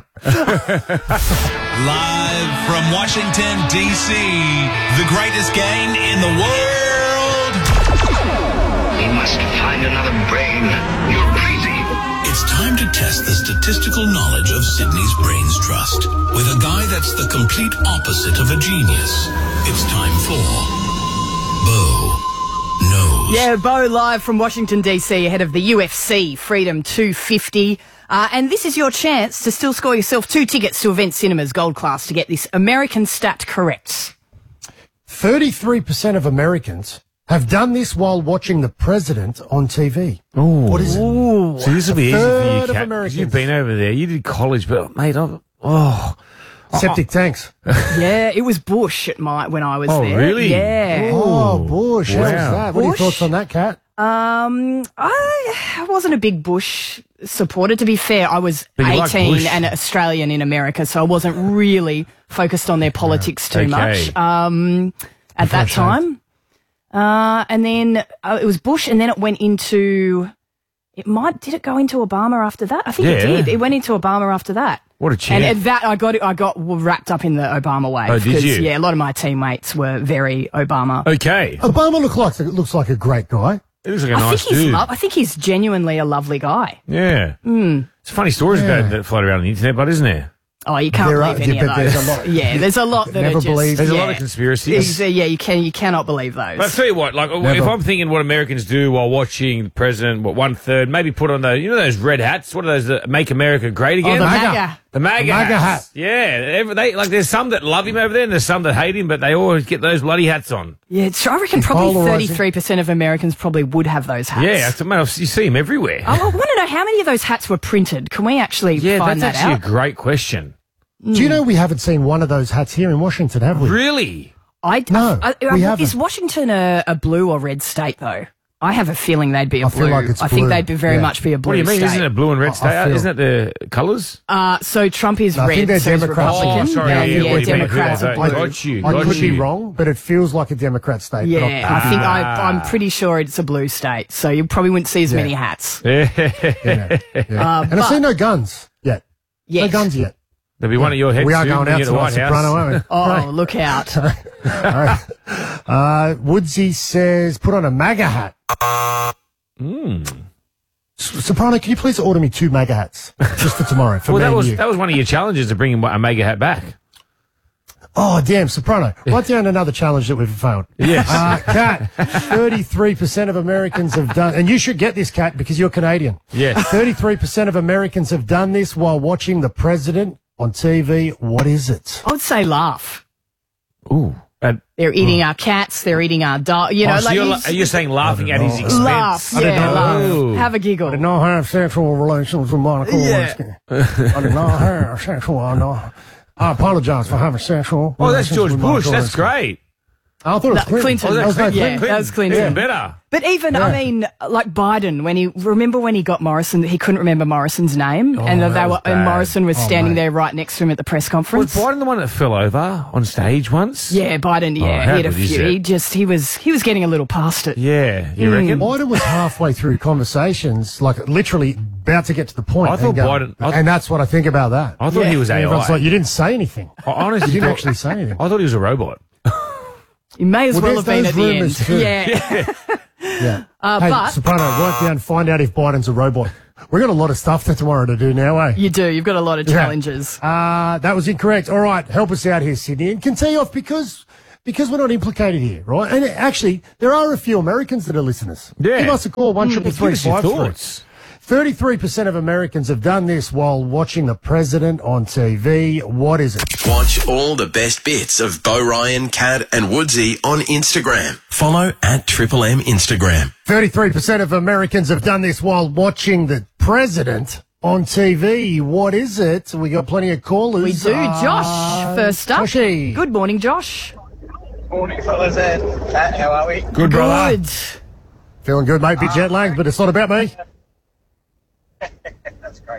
Speaker 5: Live from Washington, D.C., the greatest game in the world.
Speaker 23: We must find another brain. You're crazy.
Speaker 5: It's time to test the statistical knowledge of Sydney's Brains Trust with a guy that's the complete opposite of a genius. It's time for Bo Knows.
Speaker 21: yeah, Bo live from Washington DC ahead of the UFC Freedom 250. And this is your chance to still score yourself 2 tickets to Event Cinemas Gold Class to get this American stat correct.
Speaker 3: 33% of Americans have done this while watching the president on TV.
Speaker 2: Ooh.
Speaker 3: What is it?
Speaker 2: So this will be easy for
Speaker 3: third
Speaker 2: you,
Speaker 3: of
Speaker 2: Kat.
Speaker 3: Americans.
Speaker 2: You've been over there. You did college, but mate,
Speaker 3: Septic tanks.
Speaker 21: Yeah, it was Bush at when I was
Speaker 2: Oh,
Speaker 21: there.
Speaker 2: really?
Speaker 21: Yeah.
Speaker 3: Oh, Bush. How was that? What are your
Speaker 21: Bush?
Speaker 3: thoughts on that, Kat?
Speaker 21: I wasn't a big Bush supporter. To be fair, I was
Speaker 2: But you like
Speaker 21: 18
Speaker 2: Bush.
Speaker 21: and Australian in America, so I wasn't really focused on their politics too much at that time. And then it was Bush, and then it went into. Did it go into Obama after that? I think it did. It went into Obama after that.
Speaker 2: What a champ.
Speaker 21: And that I got wrapped up in the Obama wave.
Speaker 2: Oh, did you?
Speaker 21: Yeah, a lot of my teammates were very Obama.
Speaker 2: Okay.
Speaker 3: Obama looks like a great guy.
Speaker 2: It looks like a nice dude.
Speaker 21: I think he's genuinely a lovely guy.
Speaker 2: Yeah. It's funny stories about that float around the internet, but isn't there?
Speaker 21: Oh, you can't believe any of those.
Speaker 3: There's a lot.
Speaker 21: Yeah, there's a lot that
Speaker 3: Never
Speaker 21: are just...
Speaker 3: believe.
Speaker 2: There's a lot of conspiracies.
Speaker 21: Yeah, you cannot believe those.
Speaker 2: But I'll tell you what, like, if I'm thinking what Americans do while watching the president, 1/3, maybe put on those red hats. What are those that make America great again?
Speaker 21: Oh, the MAGA.
Speaker 2: The MAGA hats. Yeah. There's some that love him over there and there's some that hate him, but they always get those bloody hats on.
Speaker 21: Yeah, I reckon probably 33% of Americans probably would have those hats.
Speaker 2: Yeah, you see them everywhere.
Speaker 21: I want to know how many of those hats were printed. Can we actually find that
Speaker 2: that's actually
Speaker 21: out?
Speaker 2: a great question.
Speaker 3: Do you know we haven't seen one of those hats here in Washington, have we?
Speaker 2: Really?
Speaker 3: No, we haven't.
Speaker 21: Is Washington a blue or red state, though? I have a feeling they'd be a blue.
Speaker 3: feel like it's
Speaker 21: I think
Speaker 3: blue.
Speaker 21: they'd be very much be a blue
Speaker 2: What do you mean?
Speaker 21: state.
Speaker 2: Isn't it blue and red state? Isn't it the colours?
Speaker 21: So Trump is
Speaker 3: I think
Speaker 21: red,
Speaker 3: they're
Speaker 21: so is
Speaker 3: Democrats.
Speaker 21: Republican.
Speaker 2: Oh, sorry,
Speaker 21: yeah, Democrats.
Speaker 2: I
Speaker 3: could be wrong, but it feels like a Democrat state.
Speaker 21: Yeah, I think I'm pretty sure it's a blue state, so you probably wouldn't see as many hats.
Speaker 3: And I see no guns yet.
Speaker 21: Yes.
Speaker 3: No guns yet.
Speaker 2: There'll be one at your head
Speaker 3: We are
Speaker 2: soon
Speaker 3: going
Speaker 2: when
Speaker 3: out
Speaker 2: you get
Speaker 3: to
Speaker 2: to the White
Speaker 3: Soprano, aren't we?
Speaker 21: Oh, look out.
Speaker 3: All right. Woodsy says, put on a MAGA hat. Soprano, can you please order me 2 MAGA hats just for tomorrow? For
Speaker 2: Well,
Speaker 3: me and you?
Speaker 2: that was one of your challenges to bring a MAGA hat back.
Speaker 3: Oh, damn, Soprano. Write down another challenge that we've failed.
Speaker 2: Yes.
Speaker 3: Kat, 33% of Americans have done, and you should get this, Kat, because you're Canadian.
Speaker 2: Yes.
Speaker 3: 33% of Americans have done this while watching the president on TV. What is it?
Speaker 21: I would say laugh.
Speaker 2: Ooh.
Speaker 21: They're eating our cats. They're eating our dog. You know,
Speaker 2: so
Speaker 21: like
Speaker 2: you're saying laughing at his expense?
Speaker 21: Laugh. Yeah, laugh. Have a giggle.
Speaker 3: I did not have sexual relations with Monica Lewinsky. I did not have sexual. I apologize for having sexual.
Speaker 2: Oh, that's George
Speaker 3: with
Speaker 2: Bush.
Speaker 3: Monica
Speaker 2: That's
Speaker 3: Lewinsky.
Speaker 2: great.
Speaker 3: I thought it was Clinton.
Speaker 21: Clinton.
Speaker 3: That was
Speaker 21: Clinton. That was Clinton.
Speaker 2: Even better.
Speaker 21: But even, I mean, like Biden, remember when he got Morrison, he couldn't remember Morrison's name, and Morrison was standing there right next to him at the press conference.
Speaker 2: Was Biden the one that fell over on stage once?
Speaker 21: Yeah, Biden. Yeah, he had a few. He was getting a little past it.
Speaker 2: Yeah, you reckon?
Speaker 3: Biden was halfway through conversations, like literally about to get to the point.
Speaker 2: I thought Biden,
Speaker 3: and that's what I think about that.
Speaker 2: I thought he was AI.
Speaker 3: Everyone's like, you didn't say anything.
Speaker 2: I honestly
Speaker 3: you didn't actually say anything.
Speaker 2: I thought he was a robot.
Speaker 21: You may as well have been at the end.
Speaker 3: Too.
Speaker 21: Yeah.
Speaker 3: Yeah.
Speaker 21: But
Speaker 3: Soprano, write down, find out if Biden's a robot. We've got a lot of stuff for tomorrow to do now, eh?
Speaker 21: You do. You've got a lot of challenges.
Speaker 3: That was incorrect. All right, help us out here, Sydney. And can tee off because we're not implicated here, right? And actually, there are a few Americans that are listeners.
Speaker 2: Yeah.
Speaker 3: Give us a call, 1-333-533.
Speaker 2: Thoughts.
Speaker 3: 33% of Americans have done this while watching the president on TV. What is it?
Speaker 9: Watch all the best bits of Bo Ryan, Kat and Woodsy on Instagram. Follow at Triple M Instagram.
Speaker 3: 33% of Americans have done this while watching the president on TV. What is it? We got plenty of callers.
Speaker 21: We do. Josh, first up.
Speaker 3: Joshy.
Speaker 21: Good morning, Josh.
Speaker 4: Morning, fellas. Pat, how are we?
Speaker 3: Good, brother.
Speaker 21: Good.
Speaker 3: Feeling good, mate. Bit jet lagged, but it's not about me.
Speaker 4: That's great.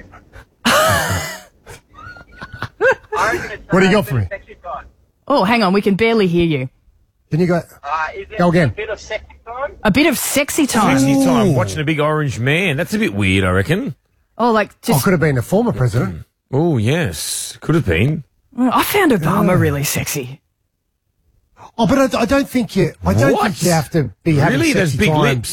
Speaker 3: What do you got for me?
Speaker 21: Oh, hang on. We can barely hear you.
Speaker 3: Can you go? Go again.
Speaker 4: A bit of sexy time?
Speaker 21: A bit of sexy time.
Speaker 2: Sexy time. Watching a big orange man. That's a bit weird, I reckon.
Speaker 21: Oh, like just.
Speaker 3: Oh, could have been the former president.
Speaker 2: Oh, yes. Could have been.
Speaker 21: I found Obama really sexy.
Speaker 3: Oh, but I don't think you. I don't think you have to be having
Speaker 2: Really?
Speaker 3: sexy
Speaker 2: Those big
Speaker 3: time
Speaker 2: lips?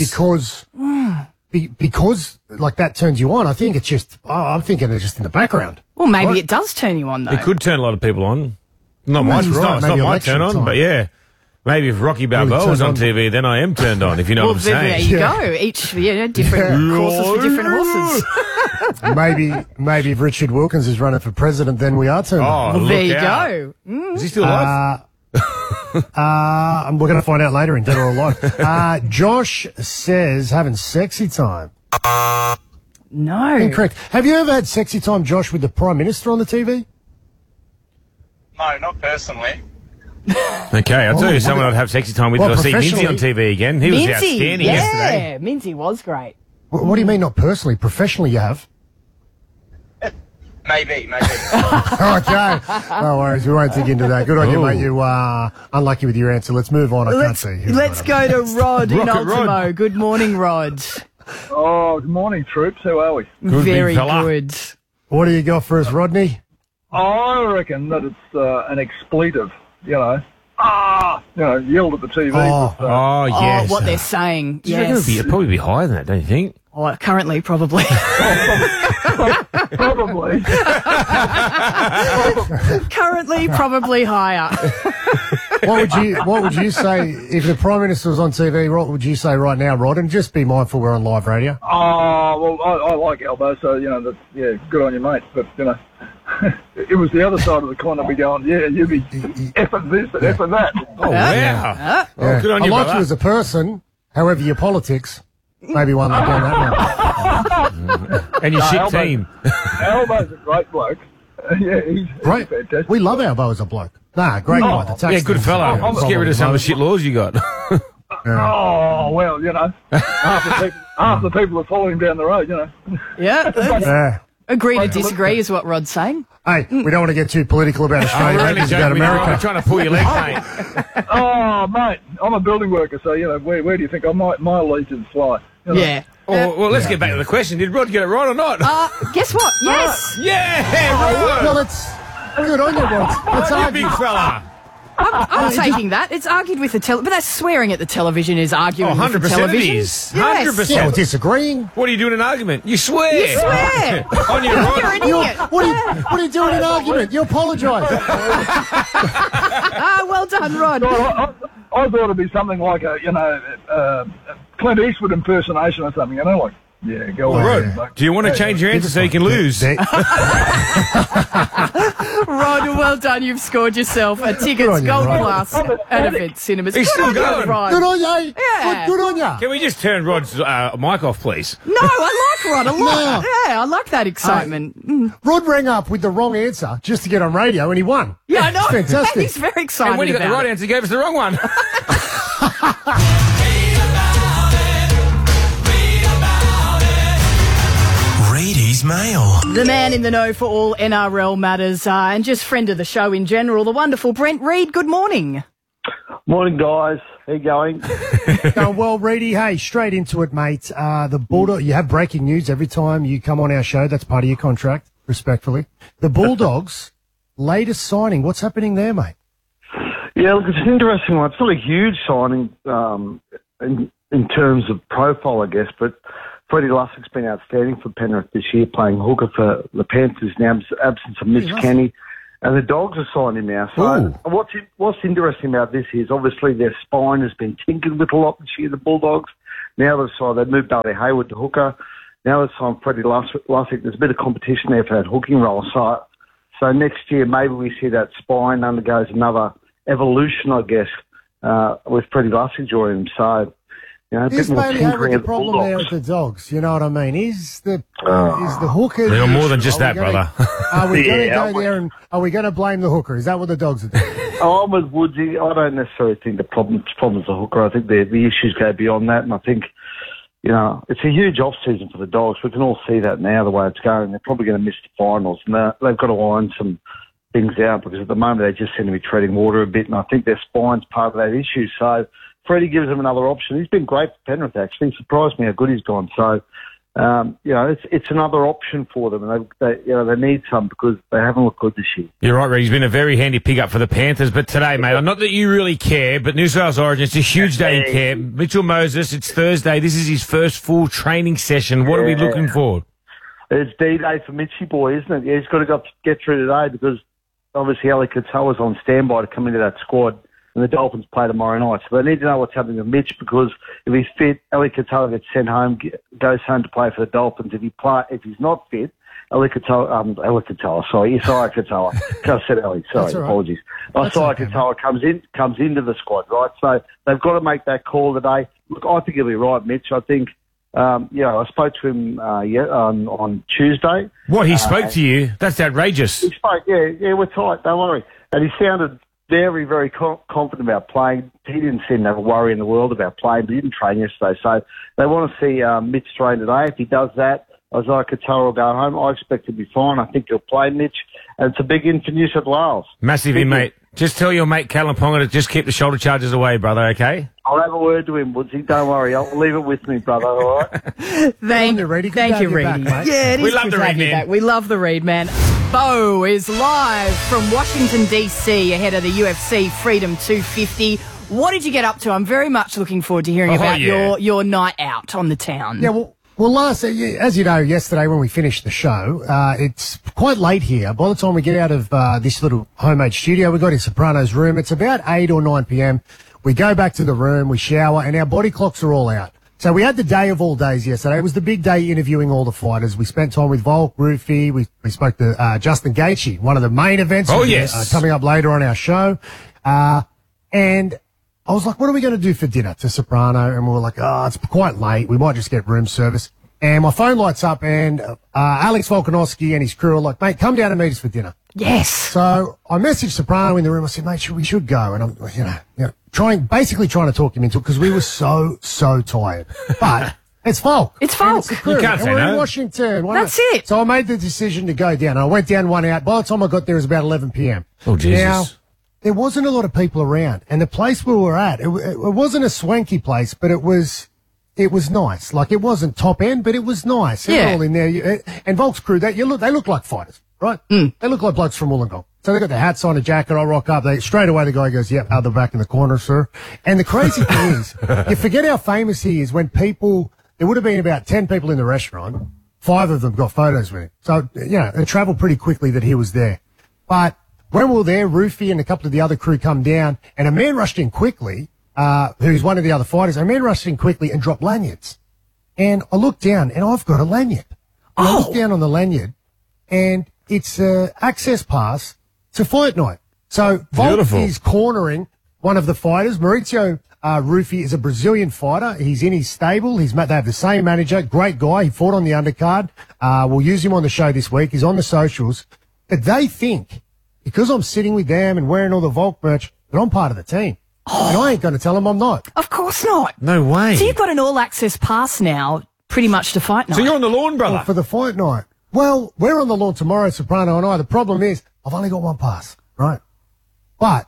Speaker 3: because like that turns you on. I think it's just. I'm thinking it's just in the background.
Speaker 21: Well, maybe it does turn you on, though.
Speaker 2: It could turn a lot of people on. Not
Speaker 3: Well,
Speaker 2: mine.
Speaker 3: that's
Speaker 2: It's
Speaker 3: right.
Speaker 2: not, it's
Speaker 3: Maybe
Speaker 2: not my
Speaker 3: election
Speaker 2: turn on,
Speaker 3: time.
Speaker 2: but yeah. Maybe if Rocky Balboa was on TV, then I am turned on, if you know what I'm
Speaker 21: there
Speaker 2: saying.
Speaker 21: you go. Each, different courses for different horses.
Speaker 3: maybe if Richard Wilkins is running for president, then we are turned on.
Speaker 2: Oh,
Speaker 21: There you
Speaker 2: look out.
Speaker 21: go.
Speaker 2: Is he still alive?
Speaker 3: We're going to find out later in Dead or Alive. Josh says having sexy time.
Speaker 21: No.
Speaker 3: Incorrect. Have you ever had sexy time, Josh, with the Prime Minister on the TV?
Speaker 4: No, not personally.
Speaker 2: Okay, I'll tell you someone I'd have sexy time with.
Speaker 3: Well,
Speaker 2: I'll see Minzy on
Speaker 3: professionally-
Speaker 2: TV again. He was
Speaker 21: Minzy,
Speaker 2: outstanding
Speaker 21: yeah,
Speaker 2: yesterday.
Speaker 21: Minzy was great.
Speaker 3: What do you mean not personally? Professionally you have?
Speaker 4: Maybe.
Speaker 3: Okay. No worries. We won't dig into that. Good on you, mate. You are unlucky with your answer. Let's move on. I can't see.
Speaker 21: Let's go to Rod in
Speaker 2: Rocket
Speaker 21: Ultimo.
Speaker 2: Rod.
Speaker 21: Good morning, Rod.
Speaker 6: Oh, good morning, troops. How are we?
Speaker 2: Good,
Speaker 21: Very
Speaker 2: big fella.
Speaker 21: good.
Speaker 3: What do you got for us, Rodney?
Speaker 6: I reckon that it's an expletive, yelled at the TV.
Speaker 2: Oh, yes.
Speaker 21: Oh, what they're saying.
Speaker 2: Do you reckon
Speaker 21: Yes.
Speaker 2: it'd probably be higher than that, don't you think?
Speaker 21: Oh, currently, probably.
Speaker 6: Probably.
Speaker 21: Currently, probably higher.
Speaker 3: What would you say if the Prime Minister was on TV? What would you say right now, Rod? And just be mindful we're on live radio.
Speaker 6: Oh, well, I like Albo, so, good on you, mate. But, it was the other side of the coin that be going, you be effing this and effing that.
Speaker 2: Oh, wow. Oh, good on
Speaker 3: I
Speaker 2: you,
Speaker 3: like
Speaker 2: brother.
Speaker 3: you as a person. However, your politics, maybe one like down that now.
Speaker 2: And your shit
Speaker 6: Albo-
Speaker 2: team.
Speaker 6: Albo's a great bloke. He's
Speaker 3: Great.
Speaker 6: fantastic.
Speaker 3: We love Albo as a bloke. Nah, great guy. The tax
Speaker 2: Yeah, good
Speaker 3: thing's
Speaker 2: fella.
Speaker 3: a
Speaker 2: Let's get rid of some of the shit laws you got.
Speaker 6: Oh, well, half the people are following him down the road,
Speaker 21: Yeah.
Speaker 3: Yeah.
Speaker 21: Agree to disagree is what Rod's saying.
Speaker 3: Hey, we don't want to get too political about Australia.
Speaker 2: We're
Speaker 3: mate.
Speaker 2: only
Speaker 3: This is about
Speaker 2: joking with you. I'm
Speaker 3: America.
Speaker 2: trying to pull your leg, mate.
Speaker 6: Oh, mate, I'm a building worker, so, where do you think my allegiance lie?
Speaker 21: Yeah.
Speaker 2: Oh, well, let's get back to the question. Did Rod get it right or not?
Speaker 21: Guess what? Yes.
Speaker 2: Yeah, Rod.
Speaker 3: Well, it's good on you, Rod. It's
Speaker 2: You
Speaker 3: hard.
Speaker 2: big fella.
Speaker 21: I'm taking that. It's argued with the but that's swearing at the television is arguing with the television.
Speaker 2: 100% it is.
Speaker 21: Yes.
Speaker 2: 100%.
Speaker 3: Yeah, well, disagreeing.
Speaker 2: What do you do in an argument? You swear.
Speaker 21: You swear.
Speaker 2: On your
Speaker 21: You're
Speaker 2: right.
Speaker 21: an idiot.
Speaker 3: What are you doing in an argument? You apologise.
Speaker 21: Well done, Rod.
Speaker 6: I thought it'd be something like a Clint Eastwood impersonation or something, like, yeah, go on.
Speaker 2: Rod, do you want to change your answer so you can lose?
Speaker 21: Rod, well done. You've scored yourself a Tickets Gold Class at Event Cinemas.
Speaker 2: He's still going.
Speaker 21: Rod.
Speaker 3: Good on you.
Speaker 21: Yeah.
Speaker 3: Good on you.
Speaker 2: Can we just turn Rod's mic off, please?
Speaker 21: No, I like Rod a lot.
Speaker 3: No.
Speaker 21: Yeah, I like that excitement.
Speaker 3: Rod rang up with the wrong answer just to get on radio, and he won.
Speaker 21: Yeah, I know.
Speaker 3: It's fantastic.
Speaker 21: He's very excited
Speaker 2: And when he got the
Speaker 21: about
Speaker 2: right
Speaker 21: it.
Speaker 2: answer, he gave us the wrong one.
Speaker 9: Reedy's Mail.
Speaker 21: The man in the know for all NRL matters and just friend of the show in general, the wonderful Brent Reid. Good morning.
Speaker 7: Morning, guys. How you going?
Speaker 3: Going well, Reedy. Hey, straight into it, mate. The Bulldog. You have breaking news every time you come on our show. That's part of your contract, respectfully. The Bulldogs' latest signing. What's happening there, mate?
Speaker 7: Yeah, look, it's an interesting one. It's not a huge signing in terms of profile, I guess, but Freddie Lussig's been outstanding for Penrith this year, playing hooker for the Panthers in the absence of Mitch Kenny. And the Dogs are signed him now. So what's interesting about this is obviously their spine has been tinkered with a lot this year, the Bulldogs. Now they've moved up to Hayward to hooker. Now they've signed Freddie Lussick. There's a bit of competition there for that hooking role. So next year maybe we see that spine undergoes another evolution, I guess, with Freddie Lussick joining him. So, a bit more tinkering
Speaker 3: the
Speaker 7: of the
Speaker 3: problem there
Speaker 7: Bulldogs.
Speaker 3: with the Dogs, you know what I mean? Is the hooker...
Speaker 2: They're more than just that, brother.
Speaker 3: Are we going to go there and are we going to blame the hooker? Is that what the Dogs are doing?
Speaker 7: I'm with Woodsy. I don't necessarily think the problem's the hooker. I think the issues go beyond that, and I think, it's a huge off-season for the Dogs. We can all see that now, the way it's going. They're probably going to miss the finals, and they've got to iron some things out because at the moment they just seem to be treading water a bit, and I think their spine's part of that issue. So Freddie gives them another option. He's been great for Penrith, actually. He surprised me how good he's gone. So, it's another option for them, and they need some because they haven't looked good this year.
Speaker 2: You're right, Ray. He's been a very handy pickup for the Panthers. But today, mate, not that you really care, but New South Wales Origin, it's a huge day you care. Mitchell Moses, it's Thursday. This is his first full training session. What are we looking for?
Speaker 7: It's D-Day for Mitchie boy, isn't it? Yeah, he's got to get through today because obviously Ali Katoa's on standby to come into that squad. And the Dolphins play tomorrow night. So they need to know what's happening with Mitch because if he's fit, Ali Katoa gets sent home, goes home to play for the Dolphins. If he's not fit, Isaiah Katoa, I said Ali, apologies. Isaiah Katoa comes into the squad, right? So they've got to make that call today. Look, I think he'll be right, Mitch. I think, I spoke to him on Tuesday.
Speaker 2: What, he spoke to you? That's outrageous.
Speaker 7: He spoke, yeah, we're tight, don't worry. And he sounded very, very confident about playing. He didn't seem to have a worry in the world about playing, but he didn't train yesterday. So they want to see Mitch train today. If he does that, Isaiah Katoa will go home. I expect he'll be fine. I think he'll play Mitch. And it's a big in for New South Wales.
Speaker 2: Massive in, mate. Just tell your mate Callum Ponga to just keep the shoulder charges away, brother, okay?
Speaker 7: I'll have a word to him, Woodsy. Don't worry. I'll leave it with me, brother, all right?
Speaker 21: Thank you, Reedy. Yeah, it is.
Speaker 2: We love the Reid man.
Speaker 21: We love the Reid man. Bo is live from Washington, D.C. ahead of the UFC Freedom 250. What did you get up to? I'm very much looking forward to hearing about your night out on the town.
Speaker 3: Yeah, well, as you know, yesterday when we finished the show, it's quite late here. By the time we get out of this little homemade studio, we got in Soprano's room. It's about 8 or 9 p.m. We go back to the room, we shower, and our body clocks are all out. So we had the day of all days yesterday. It was the big day interviewing all the fighters. We spent time with Volk, Roofy. We spoke to Justin Gaethje, one of the main events.
Speaker 2: Oh, yes.
Speaker 3: Coming up later on our show. And I was like, what are we going to do for dinner to Soprano? And we were like, it's quite late. We might just get room service. And my phone lights up and Alex Volkanovski and his crew are like, mate, come down and meet us for dinner.
Speaker 21: Yes.
Speaker 3: So I messaged Soprano in the room. I said, mate, we should go. And I'm, basically trying to talk him into it because we were so tired. But it's Volk.
Speaker 21: It's Volk.
Speaker 3: You can't say no. We're in Washington.
Speaker 21: That's it.
Speaker 3: So I made the decision to go down. I went down one out. By the time I got there, it was about 11 p.m.
Speaker 2: Oh, Jesus.
Speaker 3: Now, there wasn't a lot of people around. And the place we were at, it wasn't a swanky place, but it was nice. Like, it wasn't top end, but it was nice. They were all in there. And Volk's crew, they look like fighters, right? They look like blokes from Wollongong. So they got the hats on, a jacket, I rock up. Straight away the guy goes, yep, other back in the corner, sir. And the crazy thing is, you forget how famous he is when there would have been about 10 people in the restaurant. 5 of them got photos with him. So, it travelled pretty quickly that he was there. But when we were there, Roofy and a couple of the other crew come down, and a man rushed in quickly, who's one of the other fighters. A man rushed in quickly and dropped lanyards. And I looked down, and I've got a lanyard. And I looked down on the lanyard, and it's an access pass to fight night. So Volt is cornering one of the fighters. Maurizio Roofy is a Brazilian fighter. He's in his stable. They have the same manager. Great guy. He fought on the undercard. We'll use him on the show this week. He's on the socials. But they think, because I'm sitting with them and wearing all the Volt merch, that I'm part of the team. And I ain't going to tell them I'm not.
Speaker 21: Of course not.
Speaker 2: No way.
Speaker 21: So you've got an all-access pass now, pretty much to fight night.
Speaker 2: So you're on the lawn, brother?
Speaker 3: Well, for the fight night. Well, we're on the lawn tomorrow, Soprano and I. The problem is, I've only got one pass, right? But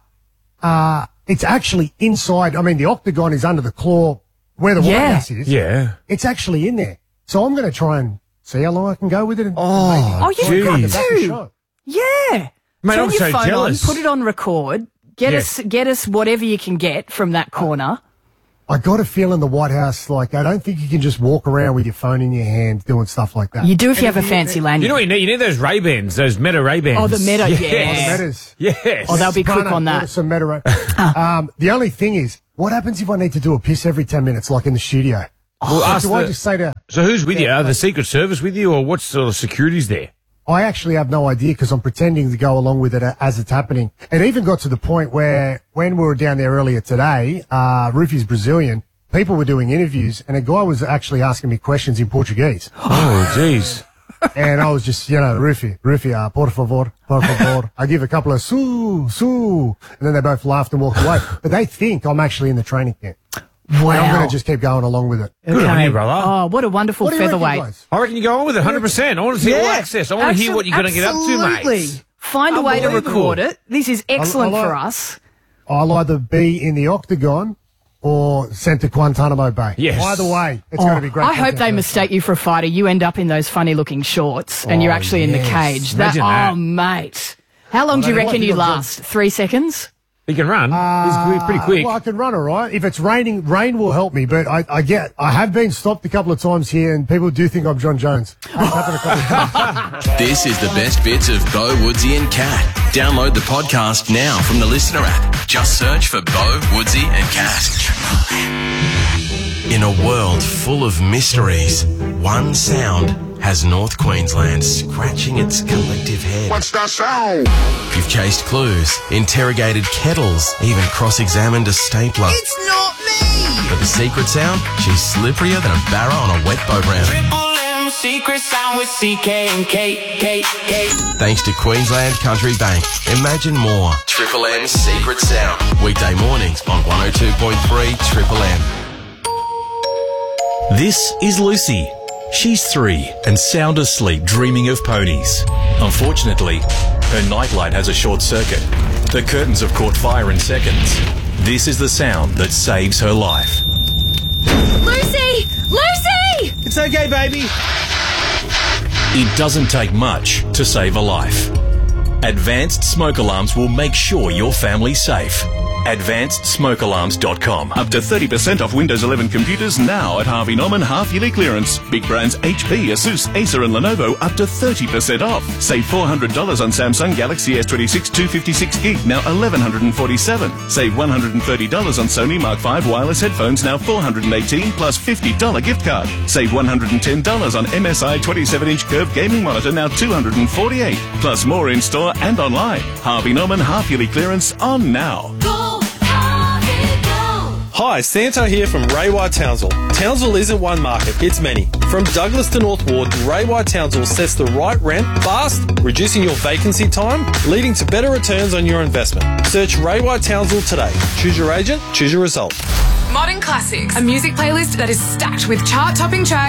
Speaker 3: it's actually inside. I mean, the octagon is under the claw where the White House is.
Speaker 2: Yeah.
Speaker 3: It's actually in there. So I'm going to try and see how long I can go with it.
Speaker 21: You've got to. Yeah.
Speaker 2: Mate,
Speaker 21: Turn
Speaker 2: I'm
Speaker 21: your
Speaker 2: so
Speaker 21: phone
Speaker 2: jealous.
Speaker 21: on, put it on record. Get us whatever you can get from that corner.
Speaker 3: I got a feel in the White House, I don't think you can just walk around with your phone in your hand doing stuff like that.
Speaker 21: You do if you have a fancy lanyard.
Speaker 2: You know what you need? You need those Ray-Bans, those Meta Ray-Bans.
Speaker 21: Oh, the Meta,
Speaker 2: yes.
Speaker 21: yes.
Speaker 3: Oh, the Metas.
Speaker 2: Yes.
Speaker 21: Oh, they'll be quick on that.
Speaker 3: Some Meta Ray. The only thing is, what happens if I need to do a piss every 10 minutes, like in the studio?
Speaker 2: Well,
Speaker 3: I just say to...
Speaker 2: So who's with you? Are the Secret Service with you, or what sort of security's there?
Speaker 3: I actually have no idea because I'm pretending to go along with it as it's happening. It even got to the point where when we were down there earlier today, Roofy's Brazilian, people were doing interviews and a guy was actually asking me questions in Portuguese.
Speaker 2: Oh, jeez.
Speaker 3: And I was just, Roofy, por favor, por favor. I give a couple of su, and then they both laughed and walked away. But they think I'm actually in the training camp.
Speaker 21: Wow.
Speaker 3: And I'm going to just keep going along with it.
Speaker 2: Good on you, brother.
Speaker 21: Oh, what a wonderful featherweight.
Speaker 2: I reckon you go on with it 100%. I want to see all access. I want to hear what you're going to get up to, mate.
Speaker 21: Find a way to record it. This is excellent for us.
Speaker 3: I'll either be in the octagon or sent to Guantanamo Bay.
Speaker 2: Yes.
Speaker 3: Either way, it's going to be great.
Speaker 21: I hope they mistake you for a fighter. You end up in those funny-looking shorts and you're actually in the cage.
Speaker 2: Imagine that.
Speaker 21: Oh, mate. How long do you reckon you last? 3 seconds?
Speaker 2: He can run. He's pretty quick.
Speaker 3: Well, I can run all right. If it's raining, rain will help me. But I have been stopped a couple of times here, and people do think I'm John Jones. That's happened a couple of times.
Speaker 9: This is the best bits of Bo, Woodsy and Cat. Download the podcast now from the Listener app. Just search for Bo, Woodsy and Cat. In a world full of mysteries, one sound has North Queensland scratching its collective head.
Speaker 23: What's that sound?
Speaker 9: You've chased clues, interrogated kettles, even cross-examined a stapler.
Speaker 23: It's not me!
Speaker 9: But the secret sound? She's slipperier than a barra on a wet boat ramp.
Speaker 8: Triple M secret sound with CK and K.
Speaker 9: Thanks to Queensland Country Bank. Imagine more. Triple M Secret Sound. Weekday mornings on 102.3 Triple M.
Speaker 32: This is Lucy. She's 3 and sound asleep dreaming of ponies. Unfortunately, her nightlight has a short circuit. The curtains have caught fire in seconds. This is the sound that saves her life.
Speaker 11: Lucy! Lucy!
Speaker 32: It's okay, baby. It doesn't take much to save a life. Advanced Smoke Alarms will make sure your family's safe. AdvancedSmokeAlarms.com.
Speaker 12: Up to 30% off Windows 11 computers now at Harvey Norman half-yearly clearance. Big brands HP, Asus, Acer and Lenovo up to 30% off. Save $400 on Samsung Galaxy S26 256GB, now $1,147. Save $130 on Sony Mark V wireless headphones, now $418 plus $50 gift card. Save $110 on MSI 27-inch curved gaming monitor, now $248. Plus more in-store and online. Harvey Norman half-yearly clearance on now.
Speaker 13: Hi, Santo here from Ray White Townsville. Townsville isn't one market, it's many. From Douglas to North Ward, Ray White Townsville sets the right rent fast, reducing your vacancy time, leading to better returns on your investment. Search Ray White Townsville today. Choose your agent, choose your result.
Speaker 14: Modern Classics, a music playlist that is stacked with chart-topping tracks